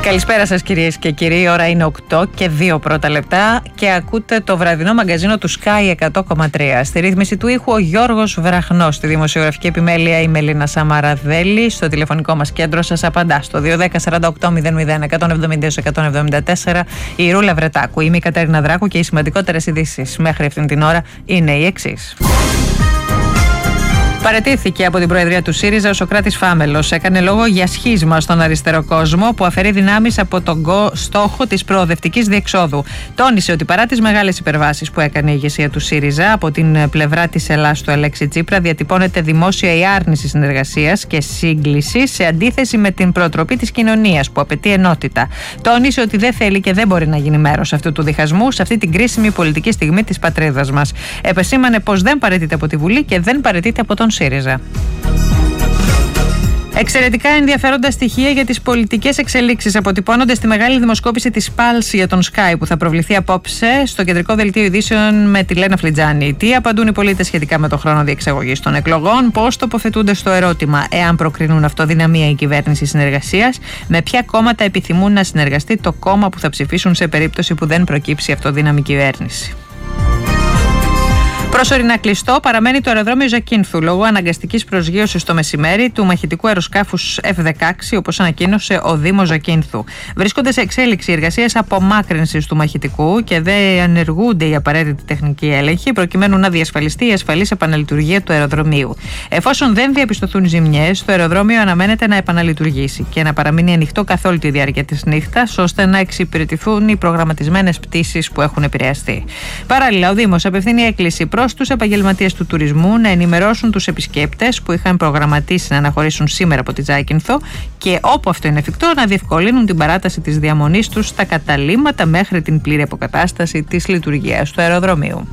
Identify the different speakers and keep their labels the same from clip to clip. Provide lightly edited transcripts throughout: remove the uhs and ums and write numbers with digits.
Speaker 1: Καλησπέρα σας κυρίες και κύριοι, η ώρα είναι 8 και 2 πρώτα λεπτά και ακούτε το βραδινό μαγκαζίνο του Sky 100,3. Στη ρύθμιση του ήχου ο Γιώργος Βραχνός, στη δημοσιογραφική επιμέλεια η Μελίνα Σαμαραδέλη, στο τηλεφωνικό μας κέντρο σας απαντά στο 210-48-00-172-174 η Ρούλα Βρετάκου. Είμαι η Κατέρινα Δράκου και οι σημαντικότερες ειδήσεις μέχρι αυτήν την ώρα είναι οι εξής. Παραιτήθηκε από την Προεδρία του ΣΥΡΙΖΑ ο Σωκράτης Φάμελος. Έκανε λόγο για σχίσμα στον αριστερό κόσμο που αφαιρεί δυνάμεις από τον στόχο της προοδευτικής διεξόδου. Τόνισε ότι παρά τις μεγάλες υπερβάσεις που έκανε η ηγεσία του ΣΥΡΙΖΑ, από την πλευρά της Ελλάδας του Αλέξη Τσίπρα διατυπώνεται δημόσια η άρνηση συνεργασίας και σύγκληση σε αντίθεση με την προτροπή της κοινωνίας που απαιτεί ενότητα. Τόνισε ότι δεν θέλει και δεν μπορεί να γίνει μέρος αυτού του διχασμού σε αυτή την κρίσιμη πολιτική στιγμή της πατρίδας μας. Επεσήμανε πως δεν παραιτείται από τη Βουλή και δεν παραιτείται από τον ΣΥΡΙΖΑ. Εξαιρετικά ενδιαφέροντα στοιχεία για τις πολιτικές εξελίξεις αποτυπώνονται στη μεγάλη δημοσκόπηση της Pulse για τον Sky που θα προβληθεί απόψε στο κεντρικό δελτίο ειδήσεων με τη Λένα Φλιτζάνη. Τι απαντούν οι πολίτες σχετικά με το χρόνο διεξαγωγής των εκλογών, πώς τοποθετούνται στο ερώτημα εάν προκρίνουν αυτοδυναμία η κυβέρνηση συνεργασίας, με ποια κόμματα επιθυμούν να συνεργαστεί το κόμμα που θα ψηφίσουν σε περίπτωση που δεν προκύψει αυτοδύναμη κυβέρνηση. Προσωρινά κλειστό παραμένει το αεροδρόμιο Ζακίνθου λόγω αναγκαστικής προσγείωσης το μεσημέρι του μαχητικού αεροσκάφους F-16, όπως ανακοίνωσε ο Δήμος Ζακίνθου. Βρίσκονται σε εξέλιξη εργασίες απομάκρυνσης του μαχητικού και δεν ενεργούνται οι απαραίτητοι τεχνικοί έλεγχοι προκειμένου να διασφαλιστεί η ασφαλής επαναλειτουργία του αεροδρομίου. Εφόσον δεν διαπιστωθούν ζημιές, το αεροδρόμιο αναμένεται να επαναλειτουργήσει και να παραμείνει ανοιχτό καθ' όλη τη διάρκεια της νύχτας, ώστε να εξυπηρετηθούν οι προγραμματισμένες πτήσεις που έχουν επηρεαστεί. Παράλληλα, ο Δήμος απευθύνει έκκληση προς τους επαγγελματίες του τουρισμού να ενημερώσουν τους επισκέπτες που είχαν προγραμματίσει να αναχωρήσουν σήμερα από τη Ζάκυνθο και όπου αυτό είναι εφικτό να διευκολύνουν την παράταση της διαμονής τους στα καταλύματα μέχρι την πλήρη αποκατάσταση της λειτουργίας του αεροδρομίου.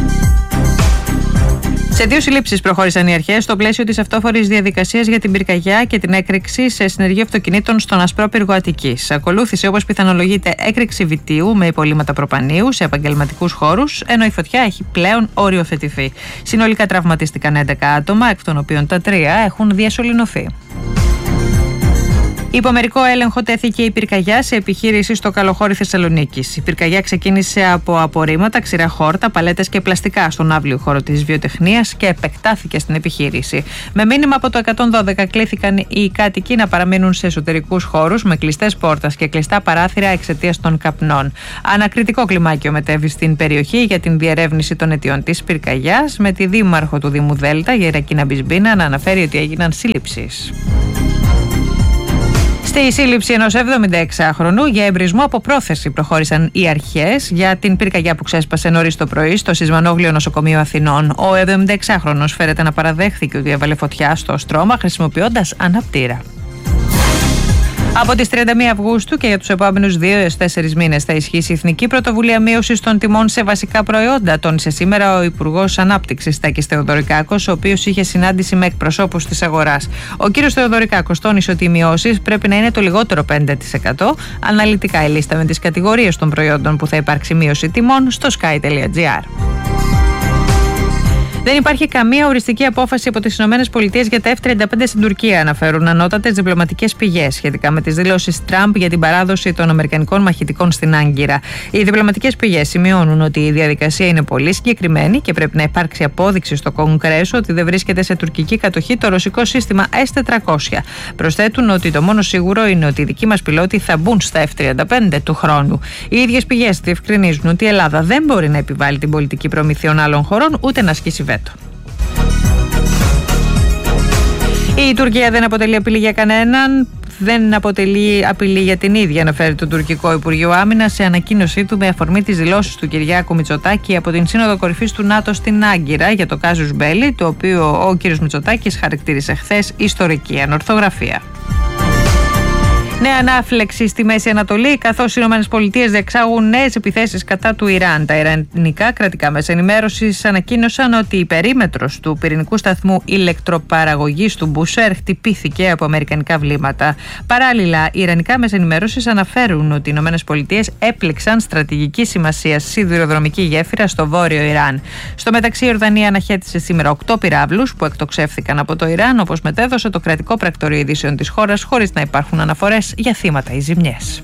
Speaker 1: Σε 2 συλλήψεις προχώρησαν οι αρχές στο πλαίσιο της αυτόφορης διαδικασίας για την πυρκαγιά και την έκρηξη σε συνεργείο αυτοκινήτων στον Ασπρόπυργο Αττικής. Ακολούθησε, όπως πιθανολογείται, έκρηξη βιτίου με υπολείμματα προπανίου σε επαγγελματικούς χώρους, ενώ η φωτιά έχει πλέον οριοθετηθεί. Συνολικά τραυματίστηκαν 11 άτομα, εκ των οποίων τα 3 έχουν διασωληνωθεί. Υπό μερικό έλεγχο τέθηκε η πυρκαγιά σε επιχείρηση στο Καλοχώρι Θεσσαλονίκης. Η πυρκαγιά ξεκίνησε από απορρίμματα, ξηρά χόρτα, παλέτες και πλαστικά στον αύλιο χώρο της βιοτεχνίας και επεκτάθηκε στην επιχείρηση. Με μήνυμα από το 112 κλήθηκαν οι κάτοικοι να παραμείνουν σε εσωτερικούς χώρους με κλειστές πόρτες και κλειστά παράθυρα εξαιτίας των καπνών. Ανακριτικό κλιμάκιο μετέβη στην περιοχή για την διερεύνηση των αιτιών της πυρκαγιάς, με τη δήμαρχο του Δήμου Δέλτα, Γερακίνα Μπισμπίνα, να αναφέρει ότι έγιναν σύλληψεις. Στη σύλληψη ενός 76χρονου για εμπρισμό από πρόθεση προχώρησαν οι αρχές για την πυρκαγιά που ξέσπασε νωρίς το πρωί στο Σισμανόγλιο Νοσοκομείο Αθηνών. Ο 76χρονος φέρεται να παραδέχθηκε ότι έβαλε φωτιά στο στρώμα χρησιμοποιώντας αναπτήρα. Από τις 31 Αυγούστου και για τους επόμενους 2 έως 4 μήνες θα ισχύσει η Εθνική Πρωτοβουλία Μείωσης των Τιμών σε βασικά προϊόντα, τόνισε σήμερα ο Υπουργός Ανάπτυξης Τάκης Θεοδωρικάκος, ο οποίος είχε συνάντηση με εκπροσώπους της αγοράς. Ο κύριος Θεοδωρικάκος τόνισε ότι οι μειώσεις πρέπει να είναι το λιγότερο 5%. Αναλυτικά η λίστα με τις κατηγορίες των προϊόντων που θα υπάρξει μείωση τιμών στο sky.gr. Δεν υπάρχει καμία οριστική απόφαση από τις ΗΠΑ για τα F-35 στην Τουρκία, αναφέρουν ανώτατες διπλωματικές πηγές σχετικά με τις δηλώσεις Τραμπ για την παράδοση των αμερικανικών μαχητικών στην Άγκυρα. Οι διπλωματικές πηγές σημειώνουν ότι η διαδικασία είναι πολύ συγκεκριμένη και πρέπει να υπάρξει απόδειξη στο Κογκρέσο ότι δεν βρίσκεται σε τουρκική κατοχή το ρωσικό σύστημα S-400. Προσθέτουν ότι το μόνο σίγουρο είναι ότι οι δικοί μας πιλότοι θα μπουν στα F-35 του χρόνου. Οι ίδιες πηγές διευκρινίζουν ότι η Ελλάδα δεν μπορεί να επιβάλλει την πολιτική προμηθειών άλλων χωρών ούτε να ασκήσει βέτο. Η Τουρκία δεν αποτελεί απειλή για κανέναν, δεν αποτελεί απειλή για την ίδια, αναφέρει το τουρκικό Υπουργείο Άμυνας σε ανακοίνωσή του με αφορμή τις δηλώσεις του Κυριάκου Μητσοτάκη από την Σύνοδο Κορυφής του ΝΑΤΟ στην Άγκυρα για το κάζους Μπέλι, το οποίο ο κ. Μητσοτάκης χαρακτήρισε χθες ιστορική ανορθογραφία. Νέα ανάφλεξη στη Μέση Ανατολή, καθώς οι ΗΠΑ διεξάγουν νέες επιθέσεις κατά του Ιράν. Τα ιρανικά κρατικά μέσα ενημέρωσης ανακοίνωσαν ότι η περίμετρος του πυρηνικού σταθμού ηλεκτροπαραγωγής του Μπούσερ χτυπήθηκε από αμερικανικά βλήματα. Παράλληλα, οι ιρανικά μέσα ενημέρωσης αναφέρουν ότι οι ΗΠΑ έπληξαν στρατηγική σημασία σιδηροδρομική γέφυρα στο βόρειο Ιράν. Στο μεταξύ, η Ορδανία αναχέτησε σήμερα 8 πυράβλους που εκτοξεύθηκαν από το Ιράν, όπως μετέδωσε το κρατικό πρακτορείο ειδήσεων της χώρας, χωρίς να υπάρχουν αναφορές πληρωμές για θύματα ή ζημιές.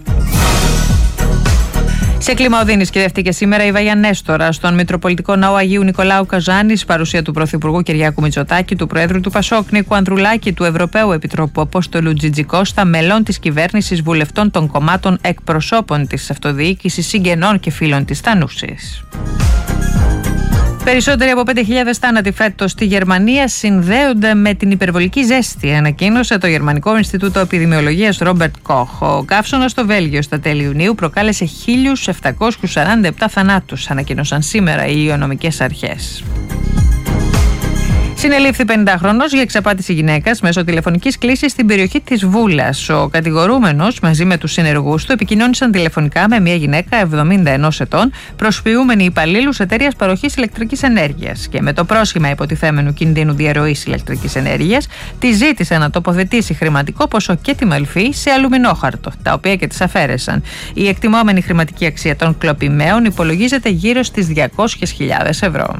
Speaker 1: Σε κλίμα οδύνης κυριεύτηκε σήμερα η Βαγία Νέστορα στον Μητροπολιτικό Ναό Αγίου Νικολάου Καζάνης, παρουσία του Πρωθυπουργού Κυριάκου Μητσοτάκη, του Προέδρου του Πασόκ Νίκου Ανδρουλάκη, του Ευρωπαίου Επιτρόπου Απόστολου Τζιτζικώστα, μελών της κυβέρνησης, βουλευτών των κομμάτων, εκπροσώπων της αυτοδιοίκησης, συγγενών και φίλων της Τανούσης. Περισσότεροι από 5.000 θάνατοι φέτος στη Γερμανία συνδέονται με την υπερβολική ζέστη, ανακοίνωσε το Γερμανικό Ινστιτούτο Επιδημιολογίας Ρόμπερτ Κοχ. Ο καύσωνας στο Βέλγιο στα τέλη Ιουνίου προκάλεσε 1.747 θανάτους, ανακοίνωσαν σήμερα οι υγειονομικές αρχές. Συνελήφθη 50χρονος για εξαπάτηση γυναίκας μέσω τηλεφωνικής κλήσης στην περιοχή της Βούλας. Ο κατηγορούμενος μαζί με τους συνεργούς του επικοινώνησαν τηλεφωνικά με μια γυναίκα 71 ετών, προσποιούμενη υπαλλήλους εταιρείας παροχής ηλεκτρικής ενέργειας. Και με το πρόσχημα υποτιθέμενου κινδύνου διαρροής ηλεκτρικής ενέργειας, τη ζήτησε να τοποθετήσει χρηματικό ποσό και τη μελφή σε αλουμινόχαρτο, τα οποία και της αφαίρεσαν. Η εκτιμόμενη χρηματική αξία των κλοπημαίων υπολογίζεται γύρω στις 200.000 ευρώ.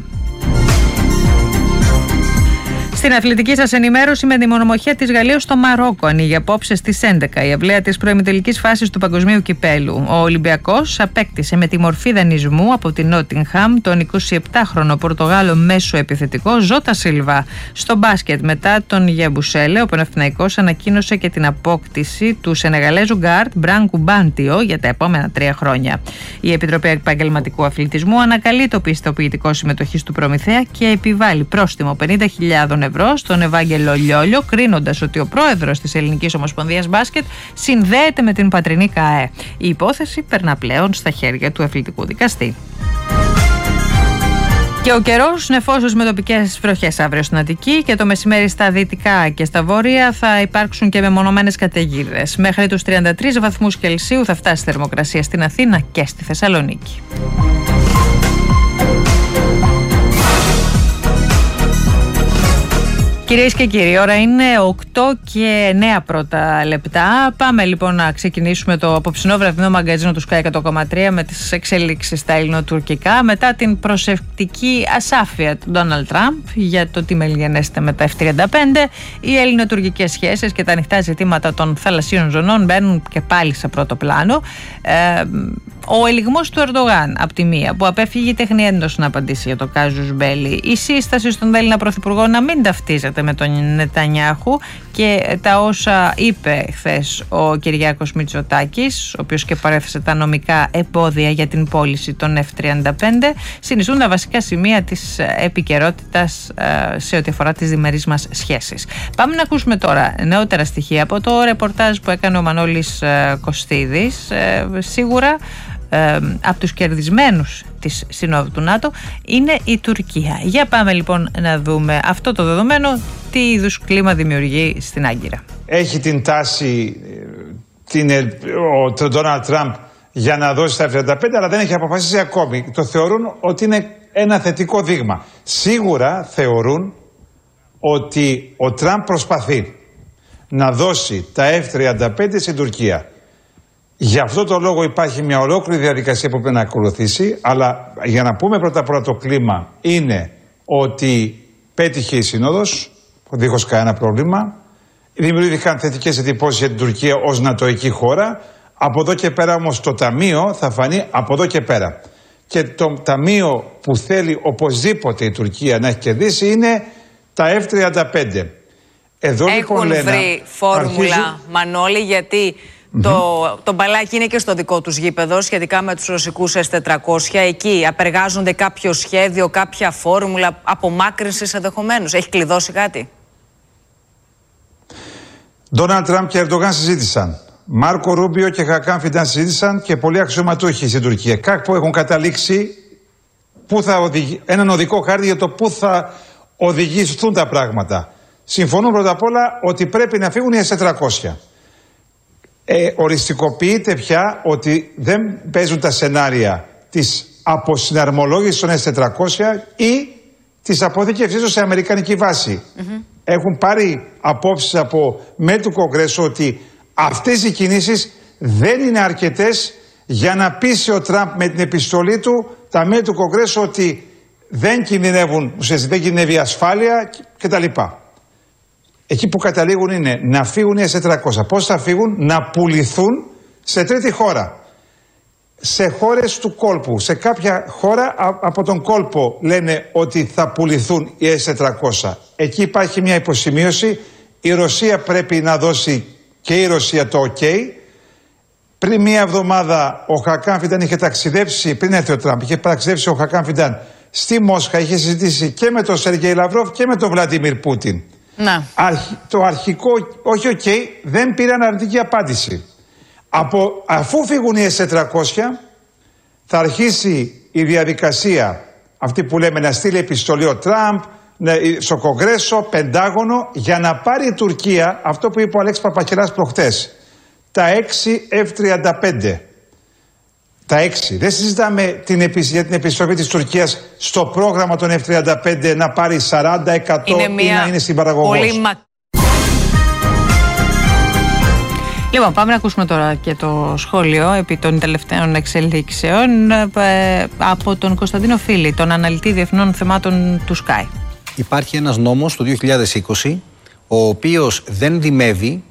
Speaker 1: Στην αθλητική σας ενημέρωση, με τη μονομαχία της Γαλλίας στο Μαρόκο ανοίγει απόψε στις 11 η αυλαία της προημιτελικής φάσης του Παγκοσμίου Κυπέλου. Ο Ολυμπιακός απέκτησε με τη μορφή δανεισμού από την Νότιγχαμ τον 27χρονο Πορτογάλο μέσο επιθετικό Ζώτα Σίλβα. Στο μπάσκετ, μετά τον Γιαμπουσέλε, ο Παναθηναϊκός ανακοίνωσε και την απόκτηση του Σενεγαλέζου γκάρτ Μπράνκου Μπάντιο για τα επόμενα 3 χρόνια. Η Επιτροπή Επαγγελματικού Αθλητισμού ανακαλεί το πιστοποιητικό συμμετοχής του προμηθέα και επιβάλλει πρόστιμο 50.000 ευρώ στον Ευάγγελο Λιόλιο, κρίνοντας ότι ο πρόεδρος της Ελληνικής Ομοσπονδίας Μπάσκετ συνδέεται με την πατρινή ΚΑΕ. Η υπόθεση περνά πλέον στα χέρια του αθλητικού δικαστή. Και ο καιρός νεφώσος με τοπικές βροχές αύριο στην Αττική και το μεσημέρι στα δυτικά και στα βόρεια θα υπάρξουν και μεμονωμένες καταιγίδες. Μέχρι τους 33 βαθμούς Κελσίου θα φτάσει η θερμοκρασία στην Αθήνα και στη Θεσσαλονίκη. Κυρίες και κύριοι, ώρα είναι 8 και 9 πρώτα λεπτά. Πάμε λοιπόν να ξεκινήσουμε το απόψινό βραδινό μαγκαζίνο του Sky 100,3 με τις εξελίξεις στα ελληνοτουρκικά μετά την προσεκτική ασάφεια του Ντόναλντ Τραμπ για το τι μελγενέστε με τα F-35. Οι ελληνοτουρκικές σχέσεις και τα ανοιχτά ζητήματα των θαλασσίων ζωνών μπαίνουν και πάλι σε πρώτο πλάνο. Ο ελιγμός του Ερντογάν από τη μία, που απέφυγε τεχνιέντος να απαντήσει για το κάζους μπέλι, η σύσταση στον Έλληνα Πρωθυπουργό να μην ταυτίζεται με τον Νετανιάχου και τα όσα είπε χθες ο Κυριάκος Μητσοτάκης, ο οποίος και παρέθεσε τα νομικά εμπόδια για την πώληση των F-35, συνιστούν τα βασικά σημεία της επικαιρότητας σε ό,τι αφορά τις διμερείς μας σχέσεις. Πάμε να ακούσουμε τώρα νεότερα στοιχεία από το ρεπορτάζ που έκανε ο Μανώλης Κωστίδης. Σίγουρα από τους κερδισμένους της Συνόδου του ΝΑΤΟ είναι η Τουρκία. Για πάμε λοιπόν να δούμε αυτό το δεδομένο, τι είδους κλίμα δημιουργεί στην Άγκυρα.
Speaker 2: Έχει την τάση ο Ντόναλντ Τραμπ για να δώσει τα F-35, αλλά δεν έχει αποφασίσει ακόμη. Το θεωρούν ότι είναι ένα θετικό δείγμα. Σίγουρα θεωρούν ότι ο Τραμπ προσπαθεί να δώσει τα F-35 στην Τουρκία. Γι' αυτό το λόγο υπάρχει μια ολόκληρη διαδικασία που πρέπει να ακολουθήσει, αλλά για να πούμε πρώτα απ' όλα το κλίμα είναι ότι πέτυχε η Σύνοδος, δίχως κανένα πρόβλημα, δημιουργήθηκαν θετικές εντυπώσεις για την Τουρκία ως νατοϊκή χώρα, από εδώ και πέρα όμως το ταμείο θα φανεί από εδώ και πέρα. Και το ταμείο που θέλει οπωσδήποτε η Τουρκία να έχει κερδίσει είναι τα F-35. Εδώ
Speaker 3: έχουν
Speaker 2: λοιπόν
Speaker 3: βρει φόρμουλα, Μανώλη, γιατί το μπαλάκι είναι και στο δικό τους γήπεδο σχετικά με τους ρωσικούς S-400. Εκεί απεργάζονται κάποιο σχέδιο, κάποια φόρμουλα απομάκρυνσης ενδεχομένως. Έχει κλειδώσει κάτι?
Speaker 2: Ντόναλντ Τραμπ και Ερντογάν συζήτησαν. Μάρκο Ρούμπιο και Χακάν Φιντάν συζήτησαν και πολλοί αξιωματούχοι στην Τουρκία. Κάπου έχουν καταλήξει έναν οδικό χάρτη για το πού θα οδηγηθούν τα πράγματα. Συμφωνούν πρώτα απ' όλα ότι πρέπει να φύγουν οι S-400. Οριστικοποιείται πια ότι δεν παίζουν τα σενάρια της αποσυναρμολόγησης των S-400 ή της αποθήκευσής σε αμερικανική βάση. Έχουν πάρει απόψεις από μέλη του Κογκρέσου ότι αυτές οι κινήσεις δεν είναι αρκετές για να πείσει ο Τραμπ με την επιστολή του τα μέλη του Κογκρέσου ότι δεν κινδυνεύουν, ουσιαστικά δεν κινδυνεύει η ασφάλεια κτλ. εκεί που καταλήγουν είναι να φύγουν οι S-400. Πώς θα φύγουν? Να πουληθούν σε τρίτη χώρα. Σε χώρες του κόλπου. Σε κάποια χώρα από τον κόλπο λένε ότι θα πουληθούν οι S-400. Εκεί υπάρχει μια υποσημείωση. Η Ρωσία πρέπει να δώσει και η Ρωσία το OK. Πριν μία εβδομάδα ο Χακάν Φιντάν είχε ταξιδέψει, πριν έρθει ο Τραμπ, είχε ταξιδέψει ο Χακάν Φιντάν στη Μόσχα, είχε συζητήσει και με τον Σεργέη Λαυρόφ και με τον Βλαντίμιρ Πούτιν. Να. Το αρχικό όχι OK δεν πήραν αρνητική απάντηση. Αφού φύγουν οι S-400 θα αρχίσει η διαδικασία αυτή που λέμε να στείλει επιστολή ο Τραμπ στο Κογκρέσο, Πεντάγωνο, για να πάρει η Τουρκία αυτό που είπε ο Αλέξης Παπαχελάς προχτές. Τα 6 F-35. Τα 6. Δεν συζητάμε για την επιστροφή της Τουρκίας στο πρόγραμμα των F-35 να πάρει 40, 100 ή να είναι στην παραγωγός.
Speaker 1: Λοιπόν, πάμε να ακούσουμε τώρα και το σχόλιο επί των τελευταίων εξελίξεων από τον Κωνσταντίνο Φίλη, τον αναλυτή διεθνών θεμάτων του Sky.
Speaker 4: Υπάρχει ένας νόμος του 2020, ο οποίος δεν δημεύει,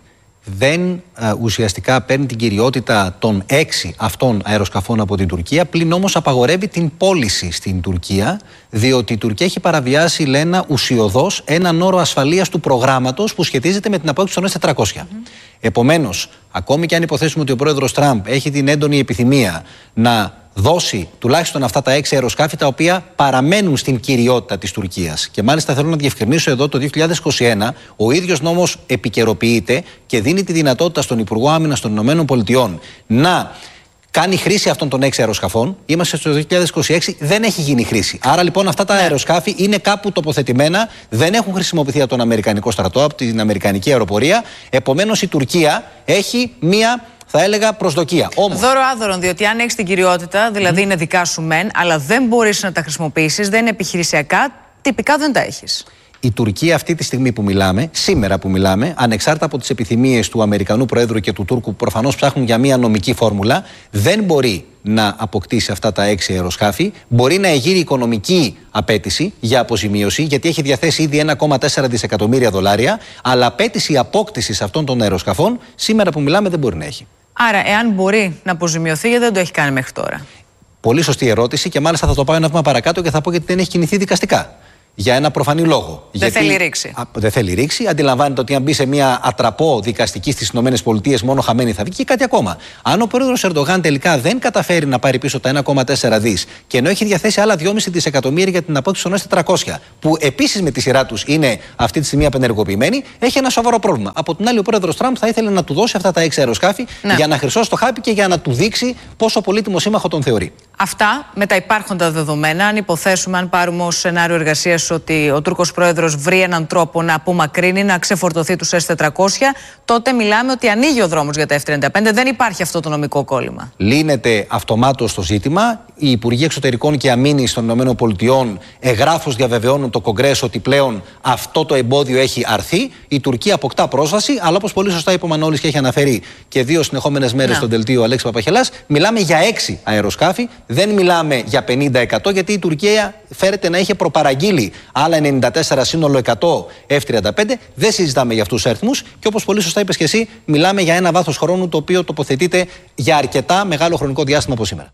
Speaker 4: δεν ουσιαστικά παίρνει την κυριότητα των 6 αυτών αεροσκαφών από την Τουρκία, πλην όμως απαγορεύει την πώληση στην Τουρκία, διότι η Τουρκία έχει παραβιάσει, λένε, ουσιωδώς έναν όρο ασφαλείας του προγράμματος που σχετίζεται με την απόκτηση των S-400. Επομένως, ακόμη και αν υποθέσουμε ότι ο πρόεδρος Τραμπ έχει την έντονη επιθυμία να δώσει τουλάχιστον αυτά τα 6 αεροσκάφη τα οποία παραμένουν στην κυριότητα της Τουρκίας. Και μάλιστα θέλω να διευκρινίσω εδώ, το 2021 ο ίδιος νόμος επικαιροποιείται και δίνει τη δυνατότητα στον Υπουργό Άμυνας των ΗΠΑ να κάνει χρήση αυτών των 6 αεροσκαφών. Είμαστε στο 2026, δεν έχει γίνει χρήση. Άρα λοιπόν αυτά τα αεροσκάφη είναι κάπου τοποθετημένα, δεν έχουν χρησιμοποιηθεί από τον Αμερικανικό στρατό, από την Αμερικανική αεροπορία. Επομένως η Τουρκία έχει μία, θα έλεγα, προσδοκία.
Speaker 3: Δώρο άδωρον, διότι αν έχεις την κυριότητα, δηλαδή είναι δικά σου μεν, αλλά δεν μπορείς να τα χρησιμοποιήσεις, δεν είναι επιχειρησιακά, τυπικά δεν τα έχεις.
Speaker 4: Η Τουρκία αυτή τη στιγμή που μιλάμε, σήμερα που μιλάμε, ανεξάρτητα από τις επιθυμίες του Αμερικανού Προέδρου και του Τούρκου, προφανώς ψάχνουν για μια νομική φόρμουλα, δεν μπορεί να αποκτήσει αυτά τα 6 αεροσκάφη. Μπορεί να εγείρει οικονομική απέτηση για αποζημίωση, γιατί έχει διαθέσει ήδη 1,4 δισεκατομμύρια δολάρια, αλλά απέτηση απόκτησης αυτών των αεροσκαφών, σήμερα που μιλάμε, δεν μπορεί να έχει.
Speaker 3: Άρα, εάν μπορεί να αποζημιωθεί, γιατί δεν το έχει κάνει μέχρι τώρα?
Speaker 4: Πολύ σωστή ερώτηση και μάλιστα θα το πάω ένα βήμα παρακάτω και θα πω γιατί δεν έχει κινηθεί δικαστικά. Για ένα προφανή λόγο.
Speaker 3: Δεν θέλει ρήξη.
Speaker 4: Δεν θέλει ρήξη. Αντιλαμβάνεται ότι αν μπει σε μια ατραπό δικαστική στις ΗΠΑ, μόνο χαμένη θα βγει. Και κάτι ακόμα. Αν ο πρόεδρος Ερντογάν τελικά δεν καταφέρει να πάρει πίσω τα 1,4 δις και ενώ έχει διαθέσει άλλα 2,5 δισεκατομμύρια για την απόκτηση των S-400, που επίσης με τη σειρά τους είναι αυτή τη στιγμή απενεργοποιημένοι, έχει ένα σοβαρό πρόβλημα. Από την άλλη, ο πρόεδρος Τραμπ θα ήθελε να του δώσει αυτά τα 6 αεροσκάφη για να χρυσώσει το χάπι και για να του δείξει πόσο πολύτιμο σύμμαχο τον θεωρεί.
Speaker 3: Αυτά με τα υπάρχοντα δεδομένα, αν υποθέσουμε, αν πάρουμε ως σενάριο εργασίας ότι ο Τούρκος πρόεδρος βρει έναν τρόπο να απομακρύνει, να ξεφορτωθεί τους S-400, τότε μιλάμε ότι ανοίγει ο δρόμος για τα F-35. Δεν υπάρχει αυτό το νομικό κόλλημα.
Speaker 4: Λύνεται αυτομάτως το ζήτημα. Οι Υπουργοί Εξωτερικών και Αμήνης των ΗΠΑ εγγράφως διαβεβαιώνουν το Κογκρέσο ότι πλέον αυτό το εμπόδιο έχει αρθεί. Η Τουρκία αποκτά πρόσβαση, αλλά όπως πολύ σωστά είπε ο Μανώλης και έχει αναφέρει και 2 συνεχόμενες μέρες στο δελτίο Αλέξη Παπαχελάς, μιλάμε για 6 αεροσκάφη. Δεν μιλάμε για 50%, γιατί η Τουρκία φέρεται να είχε προπαραγγείλει άλλα 94 σύνολο 100 F-35. Δεν συζητάμε για αυτούς τους αριθμούς και όπως πολύ σωστά είπες και εσύ, μιλάμε για ένα βάθος χρόνου το οποίο τοποθετείται για αρκετά μεγάλο χρονικό διάστημα από σήμερα.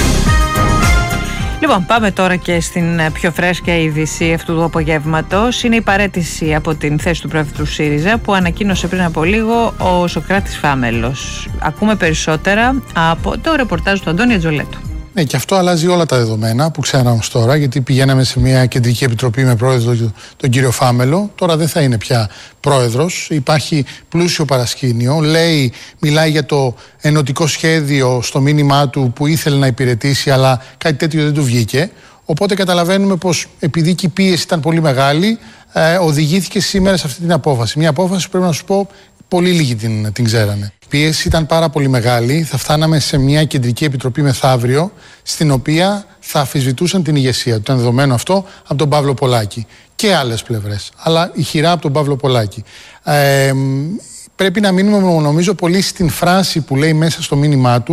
Speaker 1: Λοιπόν, πάμε τώρα και στην πιο φρέσκια είδηση αυτού του απογεύματος. Είναι η παραίτηση από την θέση του πρόεδρου του ΣΥΡΙΖΑ που ανακοίνωσε πριν από λίγο ο Σωκράτης Φάμελος. Ακούμε περισσότερα από το ρεπορτάζ του Αντώνη Ατζολέτου.
Speaker 5: Ναι, και αυτό αλλάζει όλα τα δεδομένα που ξέραμε ως τώρα, γιατί πηγαίναμε σε μια κεντρική επιτροπή με πρόεδρο τον κύριο Φάμελο. Τώρα δεν θα είναι πια πρόεδρος. Υπάρχει πλούσιο παρασκήνιο. Μιλάει για το ενωτικό σχέδιο στο μήνυμά του που ήθελε να υπηρετήσει, αλλά κάτι τέτοιο δεν του βγήκε. Οπότε καταλαβαίνουμε πως επειδή και η πίεση ήταν πολύ μεγάλη, οδηγήθηκε σήμερα σε αυτή την απόφαση. Μια απόφαση που πρέπει να σου πω, πολύ λίγοι την ξέρανε. Η πίεση ήταν πάρα πολύ μεγάλη. Θα φτάναμε σε μια κεντρική επιτροπή μεθαύριο, στην οποία θα αμφισβητούσαν την ηγεσία του. Ήταν δεδομένο αυτό από τον Παύλο Πολάκη και άλλες πλευρές, αλλά ηχηρά από τον Παύλο Πολάκη. Πρέπει να μείνουμε, νομίζω, πολύ στην φράση που λέει μέσα στο μήνυμά του,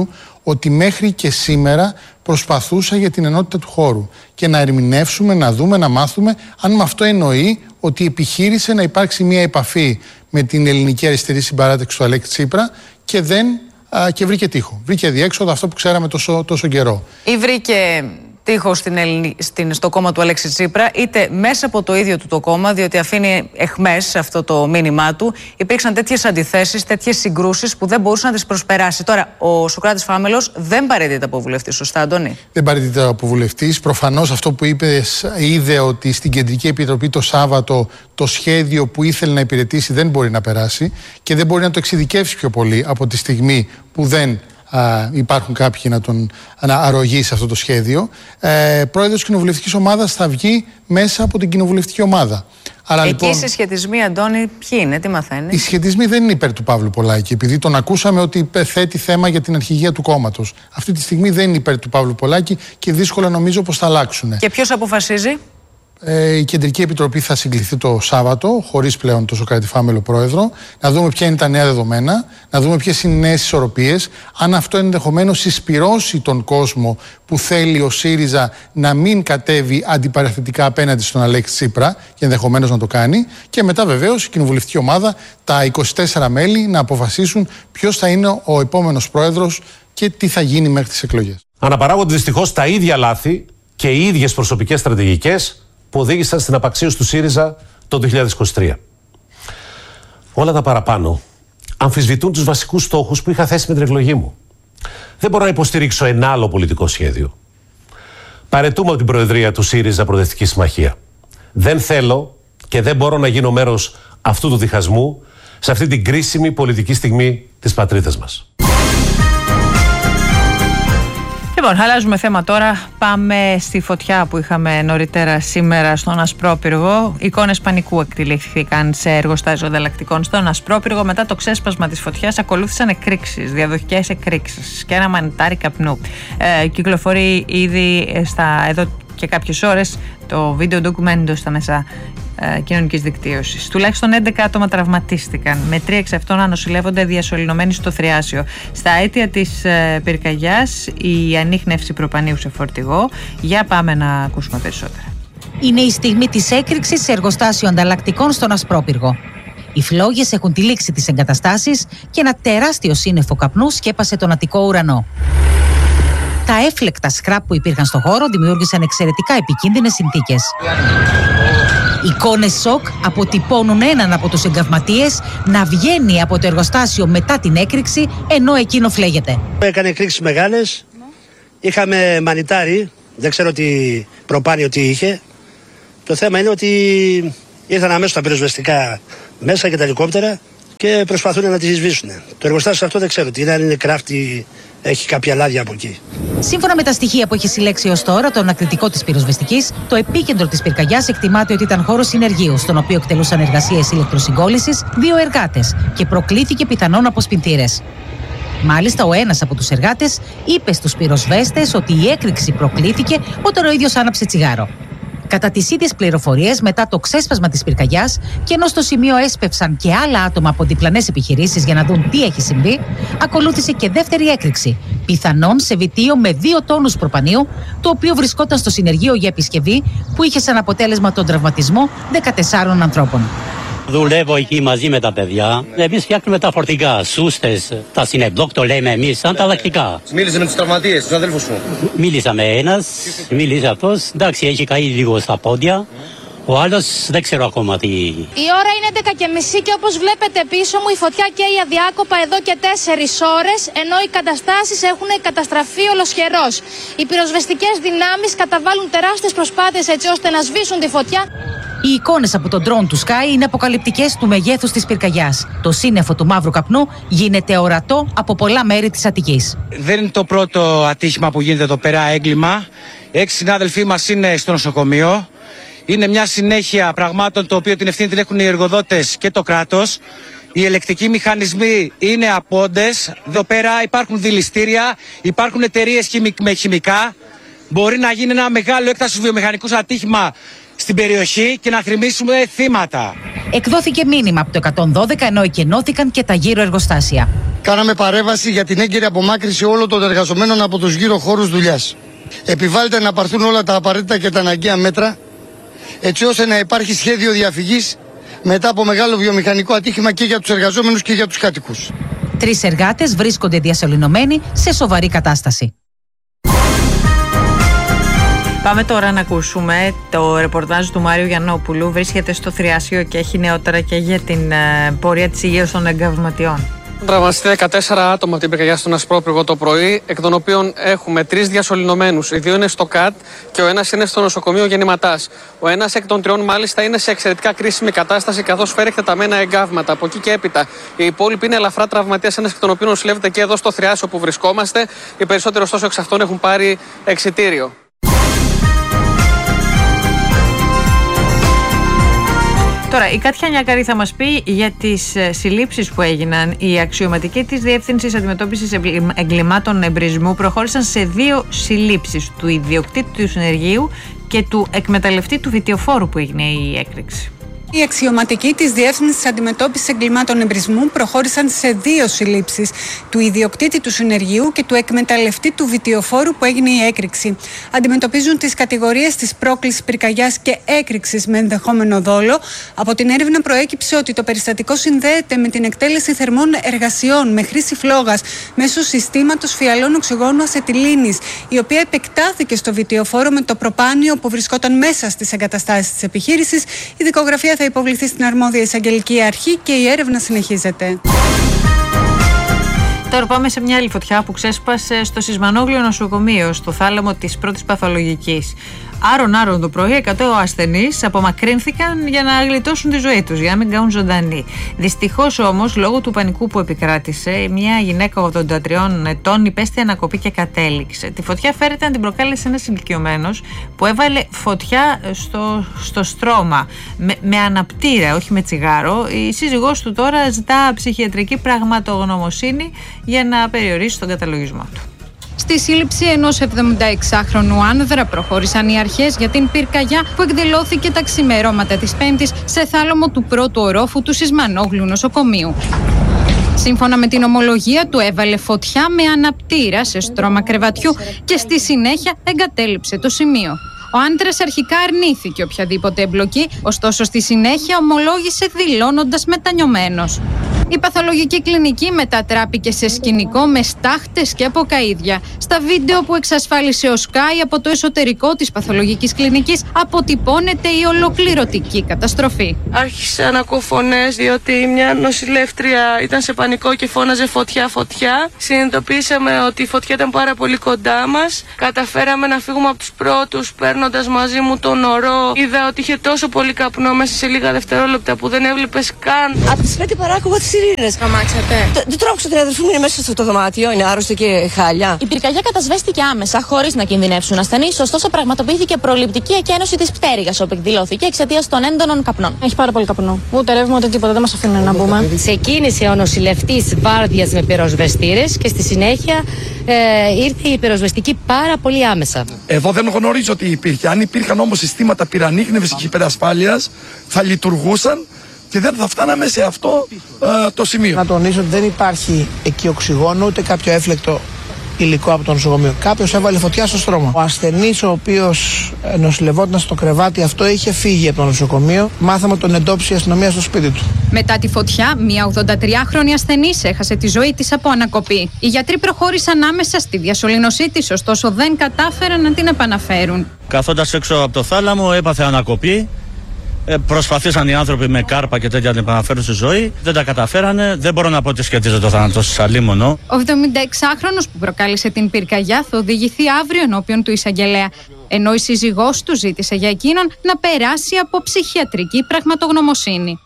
Speaker 5: ότι μέχρι και σήμερα προσπαθούσα για την ενότητα του χώρου και να ερμηνεύσουμε, να δούμε, να μάθουμε αν με αυτό εννοεί ότι επιχείρησε να υπάρξει μια επαφή με την ελληνική αριστερή συμπαράταξη του Αλέξη Τσίπρα και βρήκε τείχο. Βρήκε διέξοδο αυτό που ξέραμε τόσο καιρό.
Speaker 3: Ή βρήκε τείχο στο κόμμα του Αλέξη Τσίπρα, είτε μέσα από το ίδιο του το κόμμα, διότι αφήνει εχμές αυτό το μήνυμά του. Υπήρξαν τέτοιες αντιθέσεις, τέτοιες συγκρούσεις που δεν μπορούσε να τις προσπεράσει. Τώρα, ο Σωκράτης Φάμελος δεν παραιτείται από βουλευτής, σωστά, Αντώνη?
Speaker 5: Δεν παραιτείται από βουλευτής. Προφανώς αυτό που είπες, είδε ότι στην Κεντρική Επιτροπή το Σάββατο το σχέδιο που ήθελε να υπηρετήσει δεν μπορεί να περάσει και δεν μπορεί να το εξειδικεύσει πιο πολύ από τη στιγμή που δεν υπάρχουν κάποιοι να αρρωγήσει αυτό το σχέδιο. Πρόεδρος της κοινοβουλευτικής ομάδας θα βγει μέσα από την κοινοβουλευτική ομάδα. Αλλά,
Speaker 3: εκεί
Speaker 5: λοιπόν,
Speaker 3: οι συσχετισμοί, Αντώνη, ποιοι είναι, τι μαθαίνει?
Speaker 5: Οι συσχετισμοί δεν είναι υπέρ του Παύλου Πολάκη, επειδή τον ακούσαμε ότι θέτει θέμα για την αρχηγία του κόμματος. Αυτή τη στιγμή δεν είναι υπέρ του Παύλου Πολάκη και δύσκολα νομίζω πως θα αλλάξουν.
Speaker 3: Και ποιος αποφασίζει?
Speaker 5: Η Κεντρική Επιτροπή θα συγκληθεί το Σάββατο, χωρίς πλέον το Σωκράτη Φάμελο πρόεδρο, να δούμε ποια είναι τα νέα δεδομένα, να δούμε ποιες είναι οι νέες ισορροπίες, αν αυτό ενδεχομένως συσπυρώσει τον κόσμο που θέλει ο ΣΥΡΙΖΑ να μην κατέβει αντιπαραθετικά απέναντι στον Αλέξη Τσίπρα και ενδεχομένως να το κάνει, και μετά βεβαίως η κοινοβουλευτική ομάδα, τα 24 μέλη, να αποφασίσουν ποιος θα είναι ο επόμενος πρόεδρος και τι θα γίνει μέχρι τις εκλογές.
Speaker 6: Αναπαράγονται δυστυχώς τα ίδια λάθη και οι ίδιες προσωπικές στρατηγικές που οδήγησαν στην απαξίωση του ΣΥΡΙΖΑ το 2023. Όλα τα παραπάνω αμφισβητούν τους βασικούς στόχους που είχα θέσει με την εκλογή μου. Δεν μπορώ να υποστηρίξω ένα άλλο πολιτικό σχέδιο. Παραιτούμε από την Προεδρία του ΣΥΡΙΖΑ Προοδευτική Συμμαχία. Δεν θέλω και δεν μπορώ να γίνω μέρος αυτού του διχασμού σε αυτή την κρίσιμη πολιτική στιγμή της πατρίδας μας.
Speaker 1: Λοιπόν, αλλάζουμε θέμα τώρα. Πάμε στη φωτιά που είχαμε νωρίτερα σήμερα στον Ασπρόπυργο. Εικόνες πανικού εκτελήθηκαν σε εργοστάσιο ανταλλακτικών στον Ασπρόπυργο. Μετά το ξέσπασμα της φωτιάς ακολούθησαν εκρήξεις, διαδοχικές εκρήξεις και ένα μανιτάρι καπνού. Κυκλοφορεί ήδη εδώ και κάποιες ώρες το βίντεο ντοκουμέντο στα μέσα κοινωνικής δικτύωσης. Τουλάχιστον 11 άτομα τραυματίστηκαν, με 3 εξ αυτών να νοσηλεύονται διασωληνωμένοι στο Θριάσιο. Στα αίτια της πυρκαγιάς, η ανίχνευση προπανίου σε φορτηγό. Για πάμε να ακούσουμε περισσότερα.
Speaker 7: Είναι η στιγμή της έκρηξης σε εργοστάσιο ανταλλακτικών στον Ασπρόπυργο. Οι φλόγες έχουν τυλίξει τις εγκαταστάσεις και ένα τεράστιο σύννεφο καπνού σκέπασε τον Αττικό ουρανό. Τα έφλεκτα σκράπ που υπήρχαν στο χώρο δημιούργησαν εξαιρετικά επικίνδυνες συνθήκες. Εικόνες σοκ αποτυπώνουν έναν από τους εγκαυματίες να βγαίνει από το εργοστάσιο μετά την έκρηξη, ενώ εκείνο φλέγεται.
Speaker 8: Έκανε εκρήξεις μεγάλες. Είχαμε μανιτάρι, δεν ξέρω τι προπάνιο τι είχε. Το θέμα είναι ότι ήρθαν αμέσως τα πυροσβεστικά μέσα και τα ελικόπτερα και προσπαθούν να τις σβήσουν. Το εργοστάσιο αυτό δεν ξέρω τι είναι, αν είναι κράφτη, έχει κάποια λάδια από εκεί.
Speaker 7: Σύμφωνα με τα στοιχεία που έχει συλλέξει ως τώρα το ανακριτικό της πυροσβεστικής, το επίκεντρο της πυρκαγιάς εκτιμάται ότι ήταν χώρος συνεργείου, στον οποίο εκτελούσαν εργασίες ηλεκτροσυγκόλλησης 2 εργάτες και προκλήθηκε πιθανόν από σπινθήρες. Μάλιστα, ο ένας από τους εργάτες είπε στους πυροσβέστες ότι η έκρηξη προκλήθηκε όταν ο ίδιος άναψε τσιγάρο. Κατά τις ίδιες πληροφορίες, μετά το ξέσπασμα της πυρκαγιάς και ενώ στο σημείο έσπευσαν και άλλα άτομα από διπλανές επιχειρήσεις για να δουν τι έχει συμβεί, ακολούθησε και δεύτερη έκρηξη, πιθανόν σε βιτίο με 2 τόνους προπανίου, το οποίο βρισκόταν στο συνεργείο για επισκευή που είχε σαν αποτέλεσμα τον τραυματισμό 14 ανθρώπων.
Speaker 9: Δουλεύω εκεί μαζί με τα παιδιά. Εμείς φτιάχνουμε τα φορτηγά, σούστες, τα συνεμπλοκ το λέμε εμείς, ανταλλακτικά.
Speaker 10: Μίλησε με τους τραυματίες, τους αδέλφους σου?
Speaker 9: Μίλησα με ένας, μίλησε αυτός. Εντάξει, έχει καεί λίγο στα πόδια. Ο άλλος δεν ξέρω ακόμα τι.
Speaker 11: Η ώρα είναι 11:30 και όπως βλέπετε πίσω μου η φωτιά καίει αδιάκοπα εδώ και 4 ώρες, ενώ οι καταστάσεις έχουν καταστραφεί ολοσχερώς. Οι πυροσβεστικές δυνάμεις καταβάλουν τεράστιες προσπάθειες έτσι ώστε να σβήσουν τη φωτιά.
Speaker 7: Οι εικόνες από τον ντρόουν του Sky είναι αποκαλυπτικές του μεγέθους της πυρκαγιάς. Το σύννεφο του μαύρου καπνού γίνεται ορατό από πολλά μέρη της Αττικής.
Speaker 12: Δεν είναι το πρώτο ατύχημα που γίνεται εδώ πέρα, έγκλημα. 6 συνάδελφοί μας είναι στο νοσοκομείο. Είναι μια συνέχεια πραγμάτων το οποίο την ευθύνη την έχουν οι εργοδότες και το κράτος. Οι ελεκτικοί μηχανισμοί είναι απόντες. Εδώ πέρα υπάρχουν δηληστήρια, υπάρχουν εταιρείες με χημικά. Μπορεί να γίνει ένα μεγάλο έκταση βιομηχανικού ατύχημα στην περιοχή και να θρυμίσουμε θύματα.
Speaker 7: Εκδόθηκε μήνυμα από το 112, ενώ εκενώθηκαν και τα γύρω εργοστάσια.
Speaker 13: Κάναμε παρέμβαση για την έγκαιρη απομάκρυνση όλων των εργαζομένων από τους γύρω χώρους δουλειάς. Επιβάλλεται να πάρθουν όλα τα απαραίτητα και τα αναγκαία μέτρα, έτσι ώστε να υπάρχει σχέδιο διαφυγής μετά από μεγάλο βιομηχανικό ατύχημα και για τους εργαζόμενους και για τους κάτοικους.
Speaker 7: 3 εργάτες βρίσκονται διασωληνωμένοι σε σοβαρή κατάσταση.
Speaker 1: Πάμε τώρα να ακούσουμε το ρεπορτάζ του Μάριου Γιαννόπουλου. Βρίσκεται στο Θριάσιο και έχει νεότερα και για την πορεία της υγείας των εγκαυματιών.
Speaker 14: Τραυματιστεί 14 άτομα από την πυρκαγιά στον Ασπρόπυργο το πρωί, εκ των οποίων έχουμε 3 διασωληνωμένους. Οι 2 είναι στο ΚΑΤ και ο ένας είναι στο νοσοκομείο Γεννηματάς. Ο ένας εκ των 3 μάλιστα είναι σε εξαιρετικά κρίσιμη κατάσταση, καθώς φέρει εκτεταμένα εγκάβματα. Από εκεί και έπειτα οι υπόλοιποι είναι ελαφρά τραυματίες, ένας εκ των οποίων νοσηλεύεται και εδώ στο Θριάσιο που βρισκόμαστε. Οι περισσότεροι ωστόσο εξ αυτών έχουν πάρει εξιτήριο.
Speaker 1: Τώρα, η Κάτια Νιάκαρη θα μας πει για τις συλλήψεις που έγιναν. Οι αξιωματικοί της Διεύθυνσης Αντιμετώπισης Εγκλημάτων Εμπρισμού προχώρησαν σε 2 συλλήψεις, του ιδιοκτήτη του συνεργείου και του εκμεταλλευτή του βιτιοφόρου που έγινε η έκρηξη.
Speaker 15: Οι αξιωματικοί της Διεύθυνσης Αντιμετώπισης Εγκλημάτων Εμπρισμού προχώρησαν σε 2 συλλήψεις, του ιδιοκτήτη του συνεργείου και του εκμεταλλευτή του βιτιοφόρου που έγινε η έκρηξη. Αντιμετωπίζουν τις κατηγορίες της πρόκλησης πυρκαγιάς και έκρηξης με ενδεχόμενο δόλο. Από την έρευνα προέκυψε ότι το περιστατικό συνδέεται με την εκτέλεση θερμών εργασιών με χρήση φλόγας μέσω συστήματος φιαλών οξυγόνου ασετιλίνης, η οποία επεκτάθηκε στο βιτιοφόρο με το προπάνιο που βρισκόταν μέσα στις εγκαταστάσεις της επιχείρησης. Η δικογραφία θα υποβληθεί στην αρμόδια εισαγγελική αρχή και η έρευνα συνεχίζεται.
Speaker 1: Τώρα πάμε σε μια άλλη φωτιά που ξέσπασε στο Σισμανόγλιο νοσοκομείο, στο θάλαμο της πρώτης παθολογικής. Άρον το πρωί 100 ασθενείς απομακρύνθηκαν για να γλιτώσουν τη ζωή τους, για να μην κάνουν ζωντανοί. Δυστυχώς όμως, λόγω του πανικού που επικράτησε, μια γυναίκα 83 ετών υπέστη ανακοπή και κατέληξε. Τη φωτιά φέρεται να την προκάλεσε ένας ηλικιωμένος που έβαλε φωτιά στο στρώμα με αναπτήρα, όχι με τσιγάρο. Η σύζυγός του τώρα ζητά ψυχιατρική πραγματογνωμοσύνη για να περιορίσει τον καταλογισμό του.
Speaker 16: Στη σύλληψη ενός 76χρονου άνδρα προχώρησαν οι αρχές για την πυρκαγιά που εκδηλώθηκε τα ξημερώματα της Πέμπτης σε θάλαμο του πρώτου ορόφου του Σισμανόγλου νοσοκομείου. Σύμφωνα με την ομολογία του, έβαλε φωτιά με αναπτήρα σε στρώμα κρεβατιού και στη συνέχεια εγκατέλειψε το σημείο. Ο άντρας αρχικά αρνήθηκε οποιαδήποτε εμπλοκή, ωστόσο στη συνέχεια ομολόγησε δηλώνοντας μετανιωμένος. Η παθολογική κλινική μετατράπηκε σε σκηνικό με στάχτες και αποκαΐδια. Στα βίντεο που εξασφάλισε ο Sky από το εσωτερικό της παθολογικής κλινικής αποτυπώνεται η ολοκληρωτική καταστροφή.
Speaker 17: Άρχισα να ακούω φωνές, διότι μια νοσηλεύτρια ήταν σε πανικό και φώναζε φωτιά, φωτιά. Συνειδητοποίησαμε ότι η φωτιά ήταν πάρα πολύ κοντά μας. Καταφέραμε να φύγουμε από τους πρώτους, παίρνοντας μαζί μου τον ορό. Είδα ότι είχε τόσο πολύ καπνό μέσα σε λίγα δευτερόλεπτα που δεν έβλεπες καν.
Speaker 18: Από τις 5 παράκουγα τις σιρήνες.
Speaker 17: Τρομάξατε.
Speaker 18: Δεν τρόμαξα, την αδερφή μου είναι μέσα στο δωμάτιο, είναι άρρωστη και χάλια.
Speaker 19: Η πυρκαγιά κατασβέστηκε άμεσα, χωρίς να κινδυνεύσουν ασθενείς, ωστόσο πραγματοποιήθηκε προληπτική εκένωση της πτέρυγας, όπου εκδηλώθηκε εξαιτίας των έντονων καπνών.
Speaker 20: Έχει πάρα πολύ καπνό. Ούτε ρεύμα ούτε τίποτα, δεν μας αφήνουν να μπούμε.
Speaker 21: Ξεκίνησε ο νοσηλευτής βάρδιας με πυροσβεστήρες και στη συνέχεια ήρθε η πυροσβεστική πάρα πολύ άμεσα.
Speaker 22: Εδώ δεν γνωρίζω ότι υπήρχε. Αν υπήρχαν όμως συστήματα πυρανίχνευσης και υπερασφάλειας, θα λειτουργούσαν και δεν θα φτάναμε σε αυτό το σημείο.
Speaker 23: Να τονίσω ότι δεν υπάρχει εκεί οξυγόνο ούτε κάποιο έφλεκτο υλικό από το νοσοκομείο. Κάποιος έβαλε φωτιά στο στρώμα. Ο ασθενής, ο οποίος νοσηλευόταν στο κρεβάτι αυτό, είχε φύγει από το νοσοκομείο. Μάθαμε τον εντόπισε η αστυνομία στο σπίτι του.
Speaker 16: Μετά τη φωτιά, μια 83χρονη ασθενής έχασε τη ζωή της από ανακοπή. Οι γιατροί προχώρησαν άμεσα στη διασωλήνωσή της, ωστόσο δεν κατάφεραν να την επαναφέρουν.
Speaker 24: Καθόντας έξω από το θάλαμο, έπαθε ανακοπή. Προσπαθήσαν οι άνθρωποι με κάρπα και τέτοια να την επαναφέρουν στη ζωή. Δεν τα καταφέρανε. Δεν μπορώ να πω ότι σχετίζεται το θάνατο της αλίμονο.
Speaker 16: Ο 76χρονος που προκάλεσε την πυρκαγιά θα οδηγηθεί αύριο ενώπιον του εισαγγελέα. Ενώ η σύζυγός του ζήτησε για εκείνον να περάσει από ψυχιατρική πραγματογνωμοσύνη.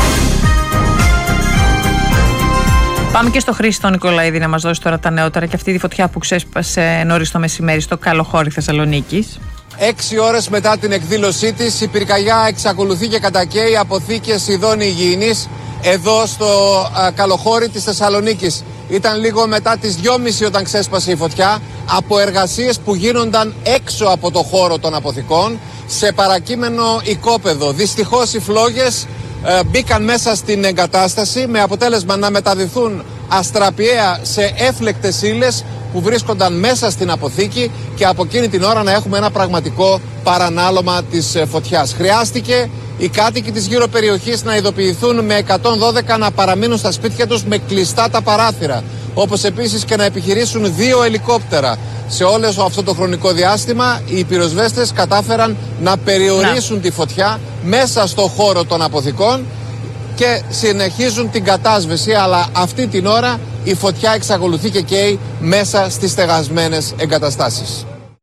Speaker 1: Πάμε και στο Χρήστο Νικολαίδη να μας δώσει τώρα τα νεότερα και αυτή τη φωτιά που ξέσπασε νωρίς το μεσημέρι στο Καλοχώρι Θεσσαλονίκης.
Speaker 25: 6 ώρες μετά την εκδήλωσή της, η πυρκαγιά εξακολουθεί και κατακαίει αποθήκες ειδών υγιεινής εδώ στο Καλοχώρι της Θεσσαλονίκης. Ήταν λίγο μετά τις 2:30 όταν ξέσπασε η φωτιά, από εργασίες που γίνονταν έξω από το χώρο των αποθηκών, σε παρακείμενο οικόπεδο. Δυστυχώς οι φλόγες μπήκαν μέσα στην εγκατάσταση με αποτέλεσμα να μεταδυθούν αστραπιαία σε έφλεκτες ύλες που βρίσκονταν μέσα στην αποθήκη και από εκείνη την ώρα να έχουμε ένα πραγματικό παρανάλωμα της φωτιάς. Χρειάστηκε οι κάτοικοι της γύρω περιοχής να ειδοποιηθούν με 112 να παραμείνουν στα σπίτια τους με κλειστά τα παράθυρα, όπως επίσης και να επιχειρήσουν 2 ελικόπτερα. Σε όλο αυτό το χρονικό διάστημα οι πυροσβέστες κατάφεραν να περιορίσουν τη φωτιά μέσα στο χώρο των αποθηκών και συνεχίζουν την κατάσβεση, αλλά αυτή την ώρα η φωτιά εξακολουθεί και καίει μέσα στις στεγασμένες εγκαταστάσεις.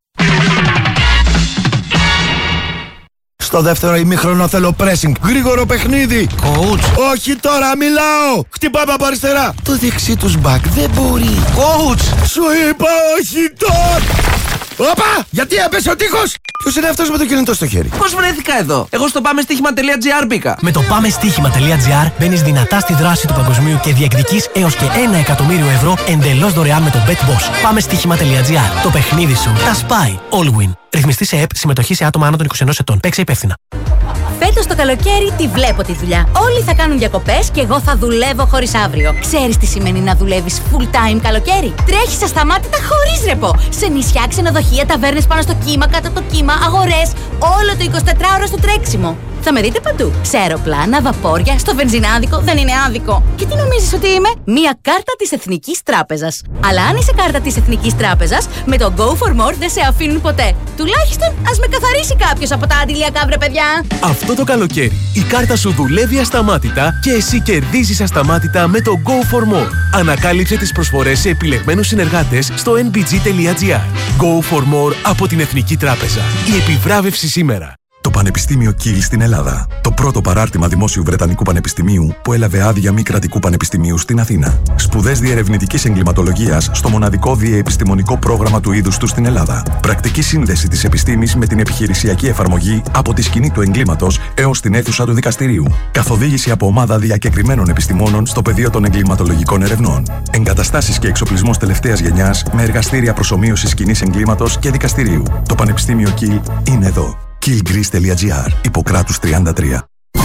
Speaker 2: Στο δεύτερο ημίχρονο θέλω pressing. Γρήγορο παιχνίδι. Coach. Όχι τώρα, μιλάω. Χτυπάμε από αριστερά. Το δεξί τους back δεν μπορεί. Coach. Σου είπα όχι τώρα. Όπα! Γιατί έπεσε ο τείχος! Ποιος είναι αυτός με το κινητό στο χέρι?
Speaker 3: Πώς βρέθηκα εδώ? Εγώ στο πάμεστίχημα.gr μπήκα.
Speaker 4: Με το πάμεστίχημα.gr μπαίνεις δυνατά στη δράση του παγκοσμίου και διεκδικείς έως και 1 εκατομμύριο ευρώ εντελώς δωρεάν με το BetBoss. Πάμεστίχημα.gr. Το παιχνίδι σου τα σπάει. All win. Ρυθμιστή σε ΕΠ, συμμετοχή σε άτομα άνω των 21 ετών. Παίξε υπεύθυνα.
Speaker 5: Φέτος το καλοκαίρι τη βλέπω τη δουλειά. Όλοι θα κάνουν διακοπές και εγώ θα δουλεύω χωρίς αύριο. Ξέρεις τι σημαίνει να δουλεύεις full time καλοκαίρι? Τρέχεις ασταμάτητα χωρίς ρεπό. Σε νησιά, ξενοδοχεία, ταβέρνες πάνω στο κύμα, κάτω από το κύμα, αγορές. Όλο το 24ωρο στο τρέξιμο. Θα με δείτε παντού. Σε αεροπλάνα, βαπόρια, στο βενζινάδικο. Δεν είναι άδικο. Και τι νομίζεις ότι είμαι? Μία κάρτα της Εθνικής Τράπεζας. Αλλά αν είσαι κάρτα της Εθνικής Τράπεζας, με το Go for More δεν σε αφήνουν ποτέ. Τουλάχιστον ας με καθαρίσει κάποιος από τα αντιλιακά, βρε παιδιά.
Speaker 6: Αυτό το καλοκαίρι η κάρτα σου δουλεύει ασταμάτητα και εσύ κερδίζεις ασταμάτητα με το Go for More. Ανακάλυψε τις προσφορές σε επιλεγμένους συνεργάτες στο nbg.gr. Go for More από την Εθνική Τράπεζα. Η επιβράβευση σήμερα.
Speaker 26: Το Πανεπιστήμιο Κιλ στην Ελλάδα. Το πρώτο παράρτημα δημόσιου Βρετανικού Πανεπιστημίου που έλαβε άδεια μη κρατικού πανεπιστημίου στην Αθήνα. Σπουδές διερευνητικής εγκληματολογίας στο μοναδικό διεπιστημονικό πρόγραμμα του είδους του στην Ελλάδα. Πρακτική σύνδεση της επιστήμης με την επιχειρησιακή εφαρμογή από τη σκηνή του εγκλήματος έως την αίθουσα του δικαστηρίου. Καθοδήγηση από ομάδα διακεκριμένων επιστημόνων στο πεδίο των εγκληματολογικών ερευνών. Εγκαταστάσεις και εξοπλισμός τελευταίας γενιάς με εργαστήρια προσομοίωσης σκηνής εγκλήματος και δικαστηρίου. Το Πανεπιστήμιο Κιλ είναι εδώ. killgreece.gr. Ιπποκράτους 33.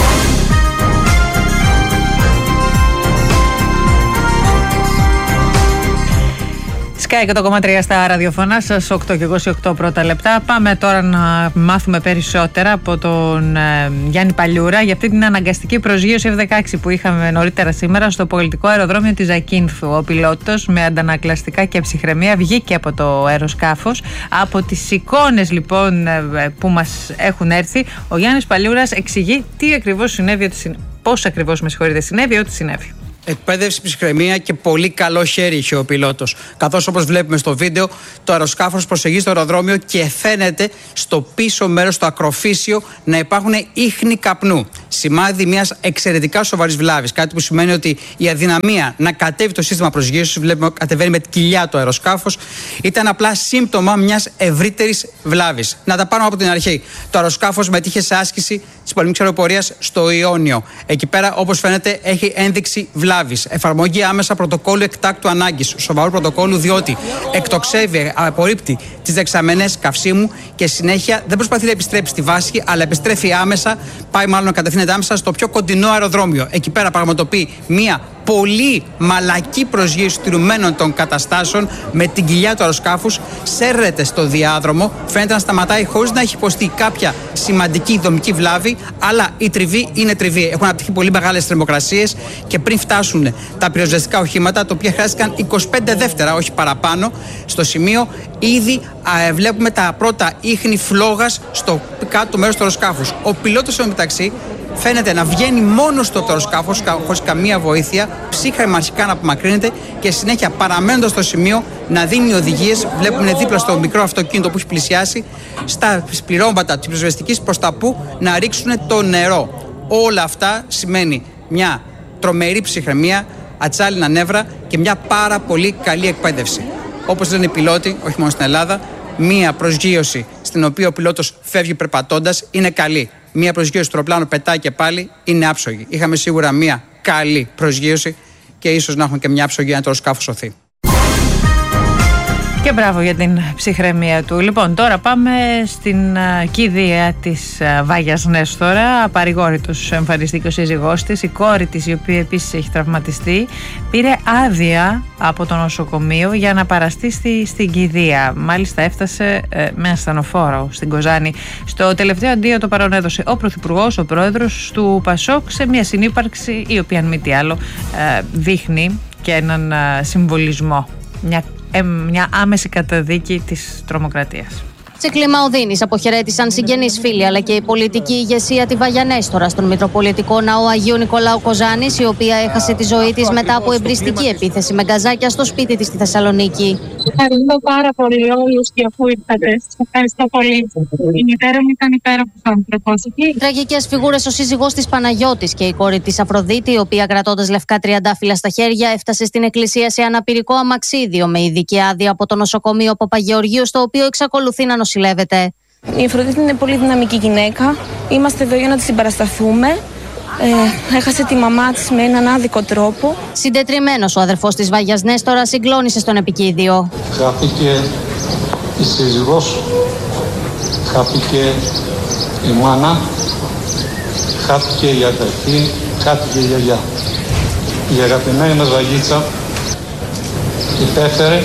Speaker 1: Sky 100,3 στα ραδιοφωνά σας, 8 και 28 πρώτα λεπτά. Πάμε τώρα να μάθουμε περισσότερα από τον Γιάννη Παλιούρα για αυτή την αναγκαστική προσγείωση F-16 που είχαμε νωρίτερα σήμερα στο πολιτικό αεροδρόμιο της Ζακίνθου. Ο πιλότος με αντανακλαστικά και ψυχραιμία βγήκε από το αεροσκάφος. Από τις εικόνες λοιπόν που μας έχουν έρθει, ο Γιάννης Παλιούρας εξηγεί τι ακριβώς συνέβη, πώς ακριβώς συνέβη ό,τι συνέβη.
Speaker 27: Εκπαίδευση, ψυχραιμία και πολύ καλό χέρι είχε ο πιλότος. Καθώς όπως βλέπουμε στο βίντεο, το αεροσκάφος προσεγγίζει στο αεροδρόμιο και φαίνεται στο πίσω μέρος, στο ακροφύσιο, να υπάρχουν ίχνη καπνού. Σημάδι μιας εξαιρετικά σοβαρής βλάβης. Κάτι που σημαίνει ότι η αδυναμία να κατέβει το σύστημα προσγείωσης, βλέπουμε κατεβαίνει με κοιλιά το αεροσκάφος, ήταν απλά σύμπτωμα μιας ευρύτερης βλάβης. Να τα πάρουμε από την αρχή. Το αεροσκάφος μετήχε σε άσκηση της πολεμικής αεροπορίας στο Ιόνιο. Εκεί πέρα, όπως φαίνεται, έχει ένδειξη βλάβης. Εφαρμογή άμεσα πρωτοκόλλου εκτάκτου ανάγκης, σοβαρού πρωτοκόλλου, διότι εκτοξεύει, απορρίπτει τις δεξαμενές καυσίμου και συνέχεια δεν προσπαθεί να επιστρέψει στη βάση, αλλά επιστρέφει άμεσα, πάει μάλλον να κατευθύνεται άμεσα στο πιο κοντινό αεροδρόμιο. Εκεί πέρα πραγματοποιεί μία πολύ μαλακή προσγείωση τηρουμένων των καταστάσεων με την κοιλιά του αεροσκάφους, σέρρεται στο διάδρομο, φαίνεται να σταματάει χωρίς να έχει υποστεί κάποια σημαντική δομική βλάβη, αλλά η τριβή είναι τριβή. Έχουν αναπτυχθεί πολύ μεγάλες θερμοκρασίες και πριν φτάσουν τα πυροσβεστικά οχήματα, τα οποία χρειάστηκαν 25 δεύτερα, όχι παραπάνω, στο σημείο ήδη βλέπουμε τα πρώτα ίχνη φλόγας στο κάτω μέρος του αεροσκάφους. Ο πιλότος μεταξύ φαίνεται να βγαίνει μόνος του από το αεροσκάφος, χωρίς καμία βοήθεια, ψύχραιμα αρχικά να απομακρύνεται και συνέχεια παραμένοντας στο σημείο να δίνει οδηγίες. Βλέπουμε δίπλα στο μικρό αυτοκίνητο που έχει πλησιάσει, στα πληρώματα της πυροσβεστικής προς τα που να ρίξουν το νερό. Όλα αυτά σημαίνει μια τρομερή ψυχραιμία, ατσάλινα νεύρα και μια πάρα πολύ καλή εκπαίδευση. Όπως λένε οι πιλότοι, όχι μόνο στην Ελλάδα, μια προσγείωση στην οποία ο πιλότος φεύγει περπατώντας είναι καλή. Μία προσγείωση στο αεροπλάνο πετάει και πάλι είναι άψογη. Είχαμε σίγουρα μία καλή προσγείωση και ίσως να έχουμε και μια άψογη αν το αεροσκάφος σωθεί.
Speaker 1: Και μπράβο για την ψυχραιμία του. Λοιπόν, τώρα πάμε στην κηδεία της Βάγιας Νέστορα. Παρηγόρητος εμφανιστήκε ο σύζυγός της. Η κόρη της, η οποία επίσης έχει τραυματιστεί, πήρε άδεια από το νοσοκομείο για να παραστεί στην κηδεία. Μάλιστα έφτασε με ασθενοφόρο στην Κοζάνη. Στο τελευταίο αντίο το παρόν έδωσε ο Πρωθυπουργός, ο πρόεδρος του Πασόκ, σε μια συνύπαρξη η οποία, αν μη τι άλλο, δείχνει και έναν συμβολισμό. Μια άμεση καταδίκη της τρομοκρατίας.
Speaker 7: Σε κλίμα οδύνης αποχαιρέτησαν συγγενείς, φίλοι αλλά και η πολιτική ηγεσία τη Βάγια Νέστορα στον Μητροπολιτικό Ναό Αγίου Νικολάου Κοζάνης, η οποία έχασε τη ζωή της μετά από εμπριστική επίθεση με γκαζάκια στο σπίτι της στη Θεσσαλονίκη.
Speaker 8: Ευχαριστώ πάρα πολύ όλους και αφού ήρθατε. Ευχαριστώ πολύ. Η μητέρα μου ήταν υπέροχος άνθρωπος.
Speaker 7: Τραγικές φιγούρες ο σύζυγός της Παναγιώτης και η κόρη της Αφροδίτη, η οποία κρατώντας λευκά τριαντάφυλλα στα χέρια έφτασε στην εκκλησία σε αναπηρικό αμαξίδιο με ειδική άδεια από το νοσοκομείο Παπαγεωργίου, στο οποίο εξακολουθεί να νοσηλεύεται.
Speaker 9: Η Αφροδίτη είναι πολύ δυναμική γυναίκα. Είμαστε εδώ για να τη συμπαρασταθούμε. Έχασε τη μαμά της με έναν άδικο τρόπο.
Speaker 7: Συντετριμμένος ο αδερφός της Βάγιας Νέστορα συγκλώνησε στον επικίδιο.
Speaker 10: Χάθηκε η σύζυγος, χάθηκε η μάνα, χάθηκε η αδερφή, χάθηκε η γιαγιά. Η αγαπημένη μας Βαγίτσα υπέφερε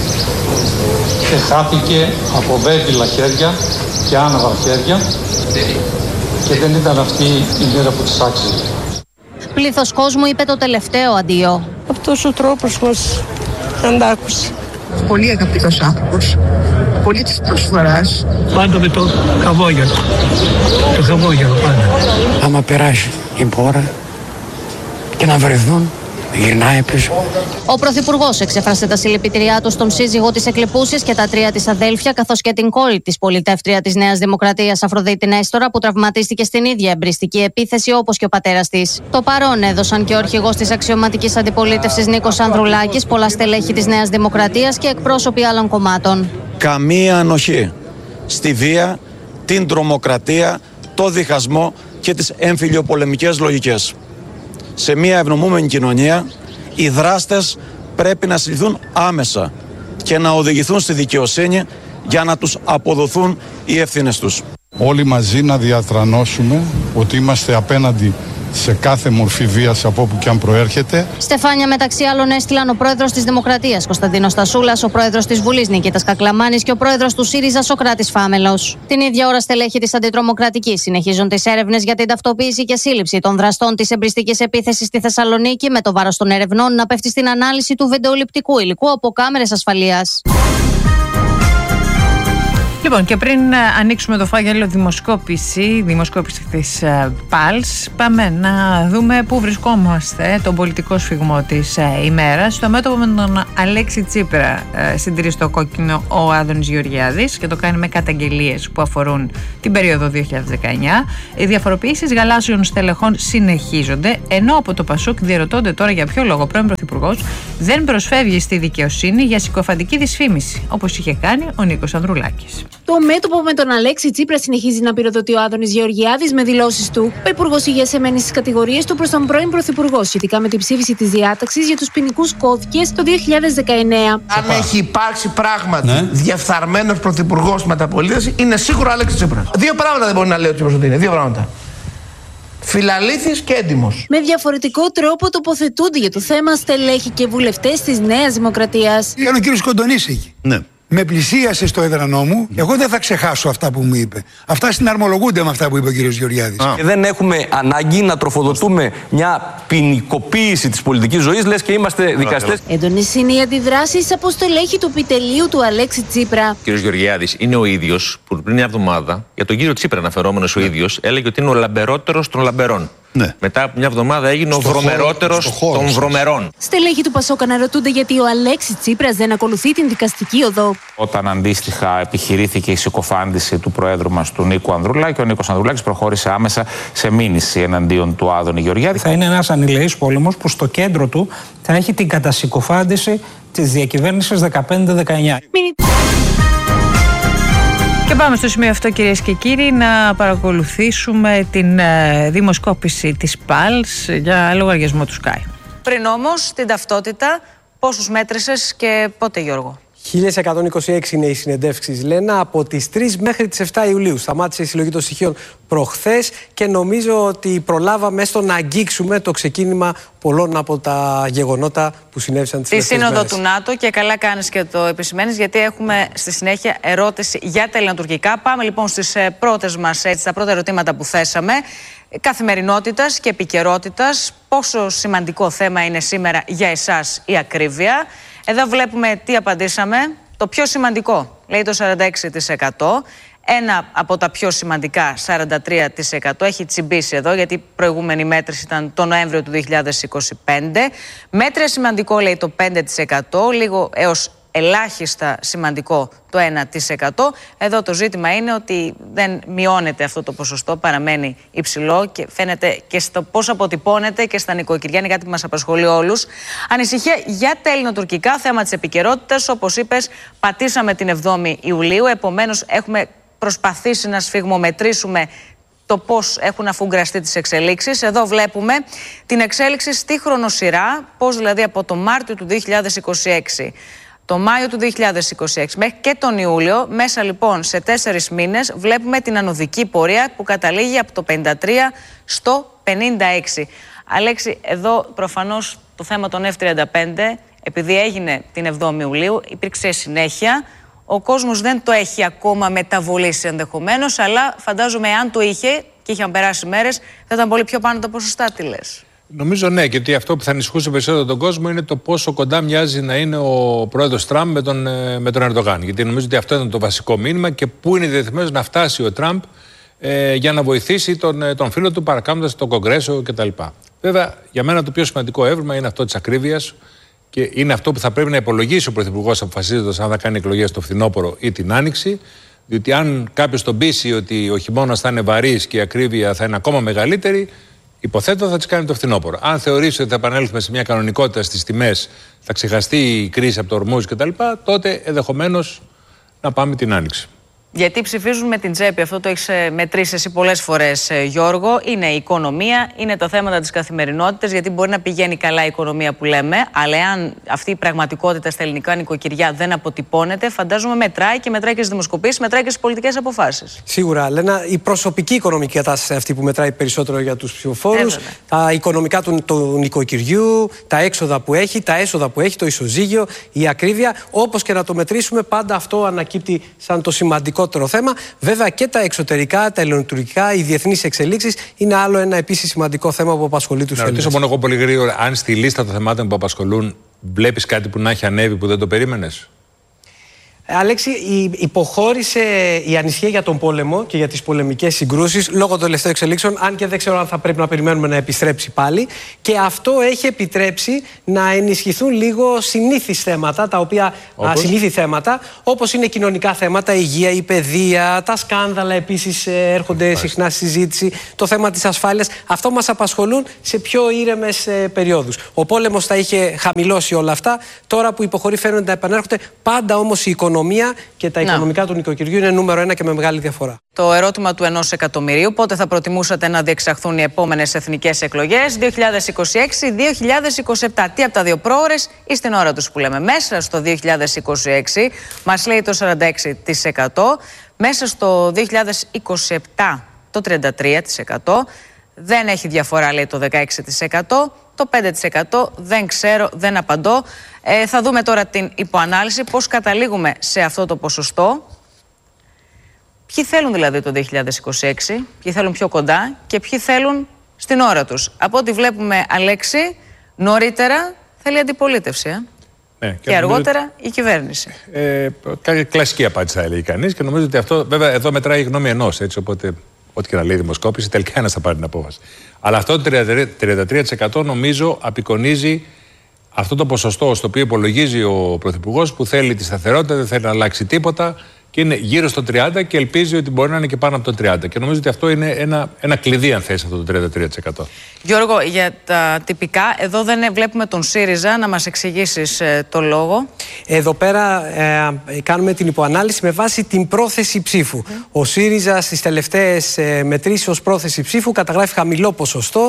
Speaker 10: και χάθηκε από βέβαιλα χέρια και άναβα χέρια και δεν ήταν αυτή η μοίρα που της άξιζε.
Speaker 7: Πλήθος κόσμου είπε το τελευταίο αντίο.
Speaker 9: Αυτός ο τρόπος πως δεν τα άκουσε.
Speaker 23: Πολύ αγαπητός άνθρωπος, πολύ της προσφοράς.
Speaker 11: Πάντα με το χαμόγελο. Το χαμόγελο πάντα.
Speaker 23: Άμα περάσει η πόρα και να βρεθούν, γυρνάει πίσω.
Speaker 7: Ο Πρωθυπουργός εξέφρασε τα συλληπιτήριά του στον σύζυγο της εκλειπούσης και τα τρία της αδέλφια, καθώς και την κόρη της, πολιτεύτρια της Νέας Δημοκρατίας Αφροδίτη Νέστορα, που τραυματίστηκε στην ίδια εμπριστική επίθεση όπως και ο πατέρας της. Το παρόν έδωσαν και ο αρχηγός της αξιωματικής αντιπολίτευσης Νίκος Ανδρουλάκης, πολλά στελέχη της Νέας Δημοκρατίας και εκπρόσωποι άλλων κομμάτων.
Speaker 12: Καμία ανοχή στη βία, την τρομοκρατία, το διχασμό και τις εμφυλιοπολεμικές λογικές. Σε μια ευνομούμενη κοινωνία, οι δράστες πρέπει να συλληφθούν άμεσα και να οδηγηθούν στη δικαιοσύνη για να τους αποδοθούν οι ευθύνες τους.
Speaker 10: Όλοι μαζί να διατρανώσουμε ότι είμαστε απέναντι σε κάθε μορφή βίας από όπου και αν προέρχεται.
Speaker 7: Στεφάνια μεταξύ άλλων έστειλαν ο πρόεδρος της Δημοκρατίας Κωνσταντίνος Στασούλας, ο πρόεδρος της Βουλής Νικήτας Κακλαμάνης και ο πρόεδρος του ΣΥΡΙΖΑ Σωκράτης Φάμελος. Την ίδια ώρα στελέχη της Αντιτρομοκρατικής συνεχίζουν τις έρευνες για την ταυτοποίηση και σύλληψη των δραστών της εμπριστικής επίθεσης στη Θεσσαλονίκη, με το βάρος των ερευνών να πέφτει στην ανάλυση του βιντεοληπτικού υλικού από κάμερες ασφαλείας.
Speaker 1: Λοιπόν, και πριν ανοίξουμε το φάκελο δημοσκόπηση της Pulse, πάμε να δούμε πού βρισκόμαστε, τον πολιτικό σφιγμό της ημέρας. Στο μέτωπο με τον Αλέξη Τσίπρα συντηρεί στο κόκκινο ο Άδωνης Γεωργιάδης και το κάνει με καταγγελίες που αφορούν την περίοδο 2019. Οι διαφοροποιήσεις γαλάζιων στελεχών συνεχίζονται, ενώ από το Πασόκ διερωτώνται τώρα για ποιο λόγο ο πρώην Πρωθυπουργός δεν προσφεύγει στη δικαιοσύνη για συκοφαντική δυσφήμιση, όπως είχε κάνει ο Νίκος Ανδρουλάκης.
Speaker 13: Το μέτωπο με τον Αλέξη Τσίπρα συνεχίζει να πυροδοτεί ο Άδωνης Γεωργιάδης με δηλώσεις του. Ο Υπουργός Υγείας εμένει στις κατηγορίες του προς τον πρώην Πρωθυπουργό σχετικά με την ψήφιση της διάταξης για τους ποινικούς κώδικες το 2019.
Speaker 23: Αν έχει υπάρξει πράγματι διεφθαρμένος πρωθυπουργός μεταπολίτευση, είναι σίγουρο ο Αλέξη Τσίπρας. Δύο πράγματα δεν μπορεί να λέει ο Τσίπρας ότι είναι. Δύο πράγματα. Φιλαλήθης και έντιμος.
Speaker 13: Με διαφορετικό τρόπο τοποθετούνται για το θέμα στελέχη και βουλευτές της Νέας Δημοκρατίας.
Speaker 28: Ήταν ο κύριος Κοντονής εκεί.
Speaker 12: Ναι.
Speaker 28: Με πλησίασε στο έδρανό μου. Εγώ δεν θα ξεχάσω αυτά που μου είπε. Αυτά συναρμολογούνται με αυτά που είπε ο κύριος Γεωργιάδης.
Speaker 29: Και δεν έχουμε ανάγκη να τροφοδοτούμε μια ποινικοποίηση της πολιτικής ζωής, λες και είμαστε δικαστές.
Speaker 13: Έντονες είναι οι αντιδράσεις από στελέχη του επιτελείου του Αλέξη Τσίπρα.
Speaker 30: Ο κύριος Γεωργιάδης είναι ο ίδιος που πριν μια εβδομάδα, για τον κύριο Τσίπρα αναφερόμενος ο ίδιος, έλεγε ότι είναι ο λαμπερότερος των λαμπερών. Ναι. Μετά από μια εβδομάδα έγινε ο βρωμερότερος των βρωμερών.
Speaker 13: Στελέχη του Πασόκ αναρωτούνται γιατί ο Αλέξης Τσίπρας δεν ακολουθεί την δικαστική οδό.
Speaker 31: Όταν αντίστοιχα επιχειρήθηκε η συκοφάντηση του Προέδρου μας, του Νίκου Ανδρουλάκη, ο Νίκος Ανδρουλάκης προχώρησε άμεσα σε μήνυση εναντίον του Άδωνη Γεωργιάδη.
Speaker 27: Θα είναι ένας ανηλεής πόλεμος που στο κέντρο του θα έχει την κατασυκοφάντηση της διακυβέρνησης 15-19.
Speaker 1: Και πάμε στο σημείο αυτό, κυρίες και κύριοι, να παρακολουθήσουμε την δημοσκόπηση της Pulse για λογαριασμό του Sky.
Speaker 32: Πριν όμως την ταυτότητα, πόσους μέτρησες και πότε, Γιώργο?
Speaker 14: 1.126 είναι οι συνεντεύξεις, Λένα, από τις 3 μέχρι τις 7 Ιουλίου. Σταμάτησε η συλλογή των στοιχείων προχθές και νομίζω ότι προλάβαμε έστω να αγγίξουμε το ξεκίνημα πολλών από τα γεγονότα που συνέβησαν τις τελευταίες μέρες.
Speaker 15: Τη Σύνοδο του ΝΑΤΟ, και καλά κάνεις και το επισημαίνεις, γιατί έχουμε στη συνέχεια ερώτηση για τα ελληνοτουρκικά. Πάμε λοιπόν στις πρώτες μας, τα πρώτα ερωτήματα που θέσαμε. Καθημερινότητας και επικαιρότητας. Πόσο σημαντικό θέμα είναι σήμερα για εσάς η ακρίβεια? Εδώ βλέπουμε τι απαντήσαμε. Το πιο σημαντικό, λέει το 46%. Ένα από τα πιο σημαντικά, 43%, έχει τσιμπήσει εδώ, γιατί η προηγούμενη μέτρηση ήταν το Νοέμβριο του 2025. Μέτρια σημαντικό, λέει το 5%, λίγο έως ελάχιστα σημαντικό το 1%. Εδώ το ζήτημα είναι ότι δεν μειώνεται αυτό το ποσοστό, παραμένει υψηλό και φαίνεται και στο πώς αποτυπώνεται και στα νοικοκυριά. Είναι κάτι που μας απασχολεί όλους. Ανησυχία για τα ελληνοτουρκικά, θέμα της επικαιρότητας. Όπως είπες, πατήσαμε την 7η Ιουλίου, επομένως έχουμε προσπαθήσει να σφιγμομετρήσουμε το πώς έχουν αφουγκραστεί τις εξελίξεις. Εδώ βλέπουμε την εξέλιξη στη χρονοσυρά, πώς δηλαδή από το Μάρτιο του 2026, το Μάιο του 2026 μέχρι και τον Ιούλιο, μέσα λοιπόν σε 4 μήνες, βλέπουμε την ανωδική πορεία που καταλήγει από το 53 στο 56. Αλέξη, εδώ προφανώς το θέμα των F-35, επειδή έγινε την 7η Ιουλίου, υπήρξε συνέχεια. Ο κόσμος δεν το έχει ακόμα μεταβολήσει ενδεχομένως, αλλά φαντάζομαι αν το είχε και είχαν περάσει μέρες, θα ήταν πολύ πιο πάνω τα ποσοστά. Τι λες?
Speaker 16: Νομίζω ναι, γιατί αυτό που θα ανησυχούσε περισσότερο τον κόσμο είναι το πόσο κοντά μοιάζει να είναι ο πρόεδρος Τραμπ με τον Ερντογάν. Γιατί νομίζω ότι αυτό ήταν το βασικό μήνυμα και πού είναι διατεθειμένος να φτάσει ο Τραμπ για να βοηθήσει τον φίλο του, παρακάμπτοντας το Κογκρέσο κτλ. Βέβαια, για μένα το πιο σημαντικό έβριμα είναι αυτό της ακρίβειας και είναι αυτό που θα πρέπει να υπολογίσει ο Πρωθυπουργός, αποφασίζοντας αν θα κάνει εκλογές το φθινόπωρο ή την άνοιξη. Διότι αν κάποιος τον πείσει ότι ο χειμώνας θα είναι βαρύς και η ακρίβεια θα είναι ακόμα μεγαλύτερη, υποθέτω θα τις κάνει το φθινόπωρο. Αν θεωρήσει ότι θα επανέλθουμε σε μια κανονικότητα στις τιμές, θα ξεχαστεί η κρίση από το Ορμούζ κτλ., τότε ενδεχομένως να πάμε την άνοιξη.
Speaker 15: Γιατί ψηφίζουν με την τσέπη, αυτό το έχεις μετρήσει εσύ πολλές φορές, Γιώργο. Είναι η οικονομία, είναι τα θέματα της καθημερινότητας, γιατί μπορεί να πηγαίνει καλά η οικονομία που λέμε, αλλά αν αυτή η πραγματικότητα στα ελληνικά νοικοκυριά δεν αποτυπώνεται, φαντάζομαι μετράει και στις δημοσκοπήσεις, μετράει και στις πολιτικές αποφάσεις. Σίγουρα, Λένα, η προσωπική οικονομική κατάσταση είναι αυτή που μετράει περισσότερο για τους ψηφοφόρους. Τα οικονομικά του νοικοκυριού, τα έξοδα που έχει, τα έσοδα που έχει, το ισοζύγιο, η ακρίβεια. Όπως και να το μετρήσουμε, πάντα αυτό ανακύπτει σαν το σημαντικό θέμα. Βέβαια και τα εξωτερικά, τα ελληνοτουρκικά, οι διεθνείς εξελίξεις είναι άλλο ένα επίσης σημαντικό θέμα που απασχολεί τους Έλληνες. Να ρωτήσω μόνο εγώ πολύ γρήγορα, αν στη λίστα των θεμάτων που απασχολούν βλέπεις κάτι που να έχει ανέβει που δεν το περίμενες? Αλέξη, υποχώρησε η ανησυχία για τον πόλεμο και για τις πολεμικές συγκρούσεις λόγω των τελευταίων εξελίξεων, αν και δεν ξέρω αν θα πρέπει να περιμένουμε να επιστρέψει πάλι. Και αυτό έχει επιτρέψει να ενισχυθούν λίγο συνήθεις θέματα, τα οποία συνήθη θέματα, όπως είναι κοινωνικά θέματα, η υγεία, η παιδεία, τα σκάνδαλα επίσης έρχονται συχνά στη συζήτηση, το θέμα της ασφάλειας. Αυτό μας απασχολούν σε πιο ήρεμες περιόδους. Ο πόλεμος θα είχε χαμηλώσει όλα αυτά. Τώρα που υποχωρεί φαίνονται να επανέρχονται. Πάντα όμως η οικονομία και τα οικονομικά του νοικοκυριού είναι νούμερο 1 και με μεγάλη διαφορά. Το ερώτημα του 1 εκατομμυρίου: πότε θα προτιμούσατε να διεξαχθούν οι επόμενες εθνικές εκλογές, 2026 ή 2027? Τι από τα δύο πρόωρες ή στην ώρα τους που λέμε? Μέσα στο 2026 μας λέει το 46%, μέσα στο 2027 το 33%, δεν έχει διαφορά λέει το 16%, το 5% δεν ξέρω, δεν απαντώ. Θα δούμε τώρα την υποανάλυση, πώς καταλήγουμε σε αυτό το ποσοστό. Ποιοι θέλουν δηλαδή το 2026, ποιοι θέλουν πιο κοντά και ποιοι θέλουν στην ώρα τους. Από ό,τι βλέπουμε, Αλέξη, νωρίτερα θέλει αντιπολίτευση. Ναι, και αργότερα η κυβέρνηση.
Speaker 16: Κλασική απάντηση θα έλεγε κανείς και νομίζω ότι αυτό βέβαια εδώ μετράει η γνώμη ενός, έτσι, οπότε ό,τι και να λέει η δημοσκόπηση, τελικά ένας θα πάρει την απόφαση. Αλλά αυτό το 33% νομίζω απεικονίζει αυτό το ποσοστό στο οποίο υπολογίζει ο Πρωθυπουργός, που θέλει τη σταθερότητα, δεν θέλει να αλλάξει τίποτα και είναι γύρω στο 30% και ελπίζει ότι μπορεί να είναι και πάνω από το 30%. Και νομίζω ότι αυτό είναι ένα κλειδί, αν θες, αυτό το 33%.
Speaker 15: Γιώργο, για τα τυπικά, εδώ δεν βλέπουμε τον ΣΥΡΙΖΑ. Να μας εξηγήσεις το λόγο.
Speaker 14: Εδώ πέρα κάνουμε την υποανάλυση με βάση την πρόθεση ψήφου. Ο ΣΥΡΙΖΑ στις τελευταίες μετρήσεις ως πρόθεση ψήφου καταγράφει χαμηλό ποσοστό,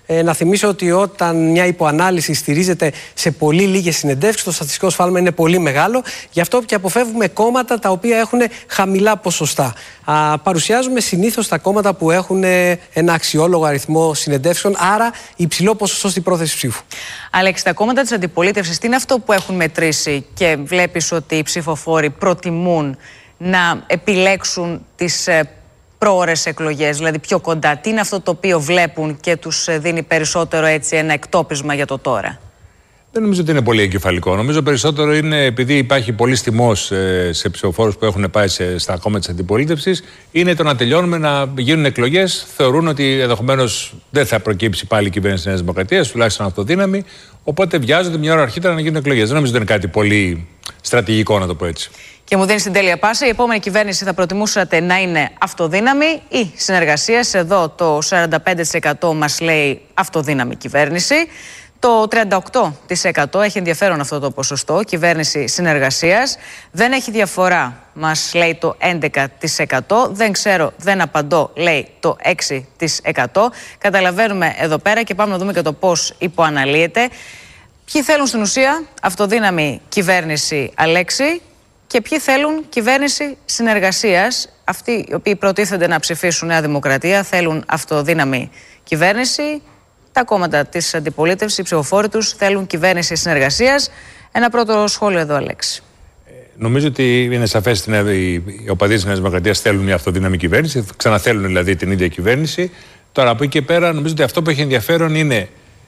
Speaker 14: Να θυμίσω ότι όταν μια υποανάλυση στηρίζεται σε πολύ λίγες συνεντεύξεις, το στατιστικό σφάλμα είναι πολύ μεγάλο. Γι' αυτό και αποφεύγουμε κόμματα τα οποία έχουν χαμηλά ποσοστά. Παρουσιάζουμε συνήθως τα κόμματα που έχουν ένα αξιόλογο αριθμό συνεντεύξεων, άρα υψηλό ποσοστό στην πρόθεση ψήφου.
Speaker 15: Αλέξη, τα κόμματα της αντιπολίτευσης, τι είναι αυτό που έχουν μετρήσει και βλέπεις ότι οι ψηφοφόροι προτιμούν να επιλέξουν τις πρόωρες εκλογές, δηλαδή πιο κοντά? Τι είναι αυτό το οποίο βλέπουν και τους δίνει περισσότερο έτσι ένα εκτόπισμα για το τώρα?
Speaker 16: Δεν νομίζω ότι είναι πολύ εγκεφαλικό. Νομίζω περισσότερο είναι επειδή υπάρχει πολύ τιμός σε ψηφοφόρους που έχουν πάει στα κόμματα της αντιπολίτευσης, είναι το να τελειώνουμε να γίνουν εκλογές. Θεωρούν ότι ενδεχομένως δεν θα προκύψει πάλι η κυβέρνηση της Νέας Δημοκρατίας, τουλάχιστον αυτοδύναμη. Οπότε βιάζονται μια ώρα αρχίτερα να γίνουν εκλογές. Δεν νομίζω ότι είναι κάτι πολύ στρατηγικό, να το πω έτσι.
Speaker 15: Και μου δίνει την τέλεια πάσα. Η επόμενη κυβέρνηση θα προτιμούσατε να είναι αυτοδύναμη ή συνεργασίας? Εδώ το 45% μας λέει αυτοδύναμη κυβέρνηση. Το 38% έχει ενδιαφέρον αυτό το ποσοστό, κυβέρνηση συνεργασίας. Δεν έχει διαφορά, μας λέει το 11%. Δεν ξέρω, δεν απαντώ, λέει το 6%. Καταλαβαίνουμε εδώ πέρα και πάμε να δούμε και το πώς υποαναλύεται. Ποιοι θέλουν στην ουσία αυτοδύναμη κυβέρνηση, Αλέξη, και ποιοι θέλουν κυβέρνηση συνεργασίας? Αυτοί οι οποίοι προτίθενται να ψηφίσουν Νέα Δημοκρατία θέλουν αυτοδύναμη κυβέρνηση. Τα κόμματα της αντιπολίτευσης, οι ψηφοφόροι τους θέλουν κυβέρνηση συνεργασίας. Ένα πρώτο σχόλιο εδώ, Αλέξη.
Speaker 16: Νομίζω ότι είναι σαφές ότι οι οπαδοί της Νέας Δημοκρατίας θέλουν μια αυτοδύναμη κυβέρνηση, ξαναθέλουν δηλαδή την ίδια κυβέρνηση. Τώρα από εκεί και πέρα νομίζω ότι αυτό που έχει ενδιαφέρον είναι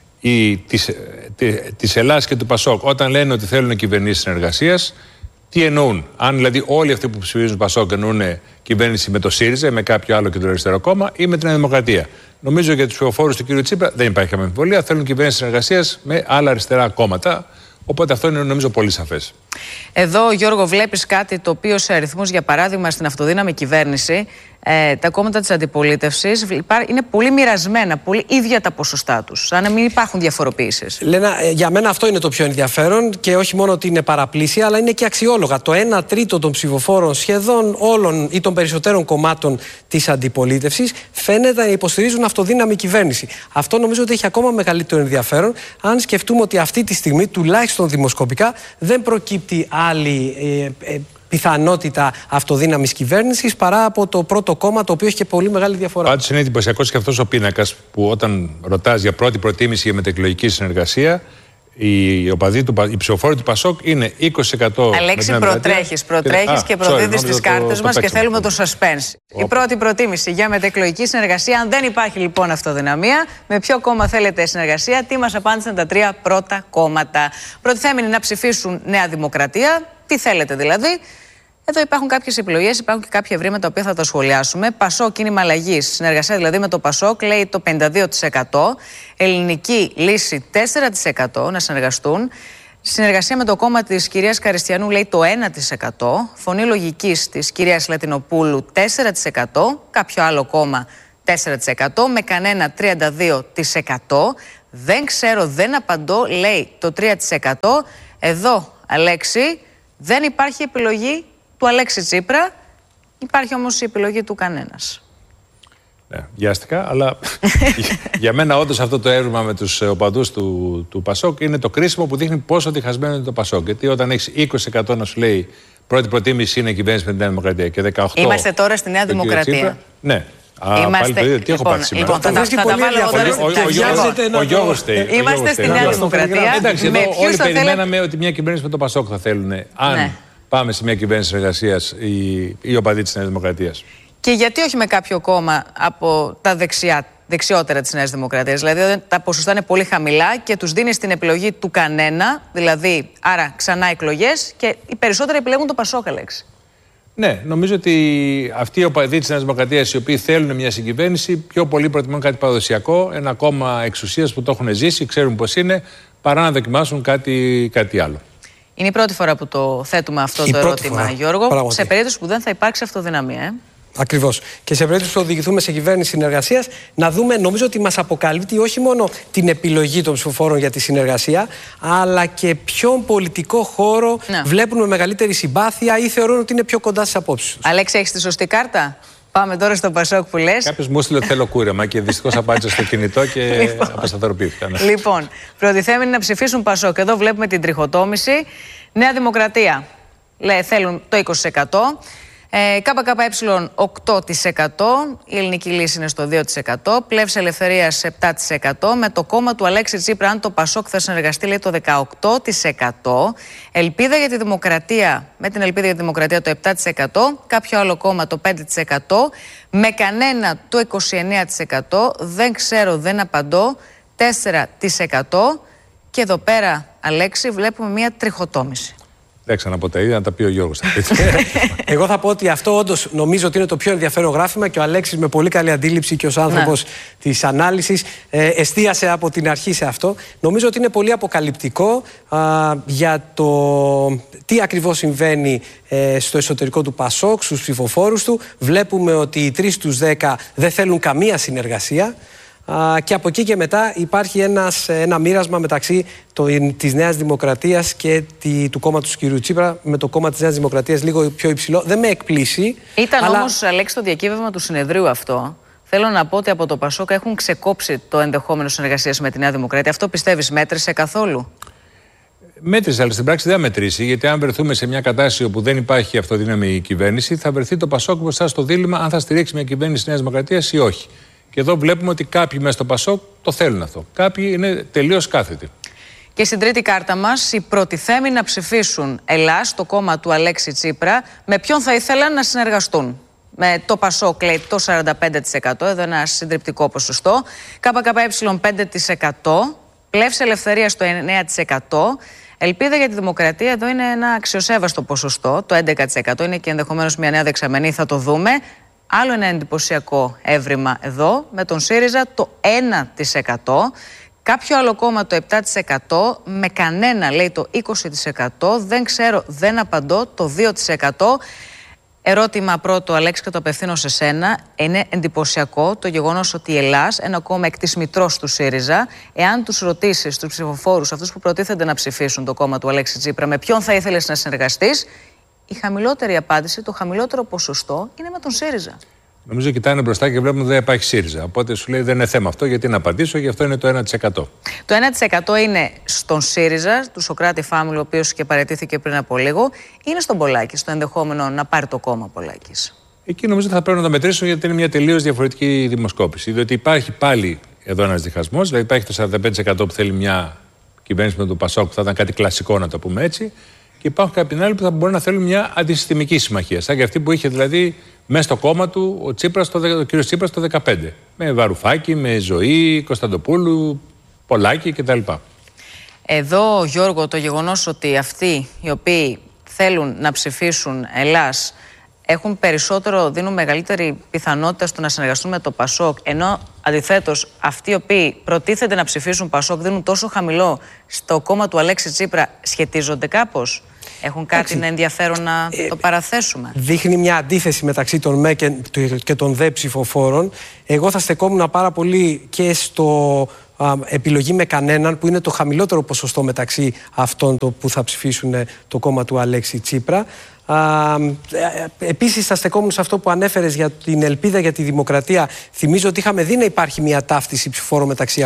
Speaker 16: της Ελλάδας και του Πασόκ. Όταν λένε ότι θέλουν κυβερνήσεις συνεργασίας, τι εννοούν? Αν δηλαδή όλοι αυτοί που ψηφίζουν Πασόκ εννοούν κυβέρνηση με το ΣΥΡΙΖΑ, με κάποιο άλλο κεντροαριστερό κόμμα ή με την Νέα Δημοκρατία. Νομίζω για τους ψηφοφόρους του κ. Τσίπρα δεν υπάρχει καμία αμφιβολία. Θέλουν κυβέρνηση συνεργασίας με άλλα αριστερά κόμματα. Οπότε αυτό είναι νομίζω πολύ σαφές.
Speaker 15: Εδώ, Γιώργο, βλέπεις κάτι το οποίο σε αριθμούς, για παράδειγμα, στην αυτοδύναμη κυβέρνηση, τα κόμματα της αντιπολίτευσης είναι πολύ μοιρασμένα, πολύ ίδια τα ποσοστά τους, σαν να μην υπάρχουν διαφοροποιήσεις.
Speaker 14: Λένα, για μένα αυτό είναι το πιο ενδιαφέρον και όχι μόνο ότι είναι παραπλήσια, αλλά είναι και αξιόλογα. Το 1/3 των ψηφοφόρων σχεδόν όλων ή των περισσότερων κομμάτων της αντιπολίτευσης φαίνεται να υποστηρίζουν αυτοδύναμη κυβέρνηση. Αυτό νομίζω ότι έχει ακόμα μεγαλύτερο ενδιαφέρον, αν σκεφτούμε ότι αυτή τη στιγμή, τουλάχιστον δημοσκοπικά, δεν προκύπτει άλλη πιθανότητα αυτοδύναμης κυβέρνησης παρά από το πρώτο κόμμα, το οποίο έχει και πολύ μεγάλη διαφορά.
Speaker 16: Πάντως είναι εντυπωσιακός και αυτός ο πίνακας που όταν ρωτάς για πρώτη προτίμηση για μετεκλογική συνεργασία, οι ψηφοφόροι του Πασόκ είναι 20%.
Speaker 15: Αλέξη, προτρέχεις και προδίδεις τις κάρτες μας και θέλουμε το suspense. Η πρώτη προτίμηση για μετεκλογική συνεργασία, αν δεν υπάρχει λοιπόν αυτοδυναμία, με ποιο κόμμα θέλετε συνεργασία? Τι μας απάντησαν τα τρία πρώτα κόμματα? Προτιθέμενοι να ψηφίσουν Νέα Δημοκρατία. Τι θέλετε δηλαδή? Εδώ υπάρχουν κάποιες επιλογές, υπάρχουν και κάποια ευρήματα τα οποία θα τα σχολιάσουμε. Πασόκ, κίνημα αλλαγής, συνεργασία δηλαδή με το Πασόκ, λέει το 52%. Ελληνική λύση 4% να συνεργαστούν. Συνεργασία με το κόμμα της κυρίας Καριστιανού, λέει το 1%. Φωνή λογικής της κυρίας Λατινοπούλου 4%. Κάποιο άλλο κόμμα 4%. Με κανένα 32%. Δεν ξέρω, δεν απαντώ, λέει το 3%. Εδώ, Αλέξη, δεν υπάρχει επιλογή του Αλέξη Τσίπρα, υπάρχει όμως η επιλογή του κανένας.
Speaker 16: Ναι, βιάστηκα, αλλά για μένα όντως αυτό το έρευνα με τους οπαδούς του Πασόκ είναι το κρίσιμο που δείχνει πόσο διχασμένο είναι το Πασόκ. Γιατί όταν έχεις 20% να σου λέει πρώτη προτίμηση είναι η κυβέρνηση με την Νέα Δημοκρατία και 18%.
Speaker 15: Είμαστε τώρα στη Νέα Δημοκρατία.
Speaker 16: Τσίπρα, ναι.
Speaker 15: Τι έχω πάρει σήμερα. Λοιπόν, θα τα βάλω.
Speaker 16: Ο Γιώργος στέει.
Speaker 15: Είμαστε στη Νέα Δημοκρατία.
Speaker 16: Εντάξει, εδώ όλοι περιμέναμε ότι μια κυβέρνηση με το Πασόκ θα θέλουν. Αν πάμε σε μια κυβέρνηση εργασίας οι οπαδοί της Νέας Δημοκρατίας.
Speaker 15: Και γιατί όχι με κάποιο κόμμα από τα δεξιότερα της Νέας Δημοκρατίας? Δηλαδή τα ποσοστά είναι πολύ χαμηλά και τους δίνεις την επιλογή του κανένα, δηλαδή άρα ξανά εκλογές, και οι περισσότεροι επιλέγουν το Πασόκ, Αλέξη.
Speaker 16: Ναι, νομίζω ότι αυτοί οι οπαδοί της Νέας Δημοκρατίας, οι οποίοι θέλουν μια συγκυβέρνηση, πιο πολύ προτιμούν κάτι παραδοσιακό, ένα κόμμα εξουσίας που το έχουν ζήσει, ξέρουν πώς είναι, παρά να δοκιμάσουν κάτι άλλο. Είναι
Speaker 15: η πρώτη φορά που το θέτουμε αυτό το ερώτημα, Γιώργο,
Speaker 14: πράγματι.
Speaker 15: Σε περίπτωση που δεν θα υπάρξει αυτοδυναμία.
Speaker 14: Ακριβώς. Και σε περίπτωση που οδηγηθούμε σε κυβέρνηση συνεργασίας, να δούμε, νομίζω ότι μας αποκαλύπτει όχι μόνο την επιλογή των ψηφοφόρων για τη συνεργασία, αλλά και ποιον πολιτικό χώρο βλέπουν με μεγαλύτερη συμπάθεια ή θεωρούν ότι είναι πιο κοντά στις απόψεις τους.
Speaker 15: Αλέξη, έχεις τη σωστή κάρτα? Πάμε τώρα στο Πασόκ που λες.
Speaker 16: Κάποιος μου έστειλε ότι θέλω κούρεμα και δυστυχώς απάντησα στο κινητό και αποσταθεροποιήθηκα.
Speaker 15: Λοιπόν, προτιθέμενοι να ψηφίσουν Πασόκ. Εδώ βλέπουμε την τριχοτόμηση. Νέα Δημοκρατία θέλουν το 20%. ΚΚΕ 8%, η Ελληνική Λύση είναι στο 2%, Πλεύση Ελευθερίας 7%, με το κόμμα του Αλέξη Τσίπρα, αν το Πασόκ θα συνεργαστεί, λέει το 18%, Ελπίδα για τη Δημοκρατία, με την Ελπίδα για τη Δημοκρατία το 7%, κάποιο άλλο κόμμα το 5%, με κανένα το 29%, δεν ξέρω, δεν απαντώ, 4%, και εδώ πέρα, Αλέξη, βλέπουμε μια τριχοτόμηση.
Speaker 16: Δεν ξαναπώ τα ίδια, να τα πει ο Γιώργος.
Speaker 14: Εγώ θα πω ότι αυτό όντως νομίζω ότι είναι το πιο ενδιαφέρον γράφημα και ο Αλέξης με πολύ καλή αντίληψη και ως άνθρωπος της ανάλυσης εστίασε από την αρχή σε αυτό. Νομίζω ότι είναι πολύ αποκαλυπτικό για το τι ακριβώς συμβαίνει στο εσωτερικό του Πασόκ, στους ψηφοφόρους του. Βλέπουμε ότι οι 3 στους 10 δεν θέλουν καμία συνεργασία. Και από εκεί και μετά υπάρχει ένα μοίρασμα μεταξύ της Νέας Δημοκρατίας και του κόμματος του κ. Τσίπρα, με το κόμμα της Νέας Δημοκρατίας λίγο πιο υψηλό. Δεν με εκπλήσει.
Speaker 15: Ήταν όμως, Αλέξη, το διακύβευμα του συνεδρίου αυτό. Θέλω να πω ότι από το Πασόκ έχουν ξεκόψει το ενδεχόμενο συνεργασίας με τη Νέα Δημοκρατία. Αυτό πιστεύεις μέτρησε καθόλου?
Speaker 16: Μέτρησε, αλλά στην πράξη δεν θα μετρήσει, γιατί αν βρεθούμε σε μια κατάσταση όπου δεν υπάρχει αυτοδύναμη κυβέρνηση, θα βρεθεί το Πασόκ μπροστά στο δίλημμα αν θα στηρίξει μια κυβέρνηση της Νέας Δημοκρατίας ή όχι. Και εδώ βλέπουμε ότι κάποιοι μέσα στο Πασόκ το θέλουν αυτό. Κάποιοι είναι τελείως κάθετοι.
Speaker 15: Και στην τρίτη κάρτα μας, οι προτιθέμενοι να ψηφίσουν Ελλάς, το κόμμα του Αλέξη Τσίπρα, με ποιον θα ήθελαν να συνεργαστούν? Με το Πασόκ, λέει, το 45%, εδώ ένα συντριπτικό ποσοστό. ΚΚΕ 5%, Πλεύση Ελευθερίας το 9%. Ελπίδα για τη Δημοκρατία, εδώ είναι ένα αξιοσέβαστο ποσοστό, το 11%. Είναι και ενδεχομένως μια νέα δεξαμενή, θα το δούμε. Άλλο ένα εντυπωσιακό έβριμα εδώ, με τον ΣΥΡΙΖΑ το 1%, κάποιο άλλο κόμμα το 7%, με κανένα, λέει, το 20%, δεν ξέρω, δεν απαντώ, το 2%. Ερώτημα πρώτο, Αλέξη, και το απευθύνω σε σένα. Είναι εντυπωσιακό το γεγονός ότι η Ελλάς, ένα κόμμα εκ της μητρός του ΣΥΡΙΖΑ, εάν τους ρωτήσεις, τους ψηφοφόρους, αυτούς που προτίθενται να ψηφίσουν το κόμμα του Αλέξη Τσίπρα, με ποιον θα ήθελες να συνεργαστείς, η χαμηλότερη απάντηση, το χαμηλότερο ποσοστό είναι με τον ΣΥΡΙΖΑ.
Speaker 16: Νομίζω κοιτάνε μπροστά και βλέπουν ότι δεν υπάρχει ΣΥΡΙΖΑ. Οπότε σου λέει δεν είναι θέμα αυτό, γιατί να απαντήσω, γι' αυτό είναι το 1%.
Speaker 15: Το 1% είναι στον ΣΥΡΙΖΑ, του Σωκράτη Φάμιλο, ο οποίος και παραιτήθηκε πριν από λίγο, είναι στον Πολάκη, στο ενδεχόμενο να πάρει το κόμμα Πολάκης.
Speaker 16: Εκεί νομίζω ότι θα πρέπει να το μετρήσουμε, γιατί είναι μια τελείως διαφορετική δημοσκόπηση. Διότι υπάρχει πάλι εδώ ένας διχασμός, δηλαδή υπάρχει το 45% που θέλει μια κυβέρνηση με τον Πασόκ, που θα ήταν κάτι κλασικό, να το πούμε έτσι. Και υπάρχουν κάποιοι άλλοι που θα μπορεί να θέλουν μια αντισυστημική συμμαχία. Σαν και αυτή που είχε δηλαδή μέσα στο κόμμα του ο κ. Τσίπρας το 2015. Με Βαρουφάκη, με Ζωή, Κωνσταντοπούλου, Πολάκη κτλ.
Speaker 15: Εδώ, Γιώργο, το γεγονός ότι αυτοί οι οποίοι θέλουν να ψηφίσουν Ελλάς έχουν περισσότερο, δίνουν μεγαλύτερη πιθανότητα στο να συνεργαστούν με το Πασόκ, ενώ αντιθέτως αυτοί οι οποίοι προτίθενται να ψηφίσουν Πασόκ δίνουν τόσο χαμηλό στο κόμμα του Αλέξη Τσίπρα, σχετίζονται κάπως? Έχουν κάτι να ενδιαφέρον να το παραθέσουμε?
Speaker 14: Δείχνει μια αντίθεση μεταξύ των ΜΕ και των ΔΕ ψηφοφόρων. Εγώ θα στεκόμουν πάρα πολύ και στο επιλογή με κανέναν, που είναι το χαμηλότερο ποσοστό μεταξύ αυτών που θα ψηφίσουν το κόμμα του Αλέξη Τσίπρα. Επίσης θα στεκόμουν σε αυτό που ανέφερες για την Ελπίδα για τη Δημοκρατία. Θυμίζω ότι είχαμε δει να υπάρχει μια ταύτιση ψηφοφόρων μεταξύ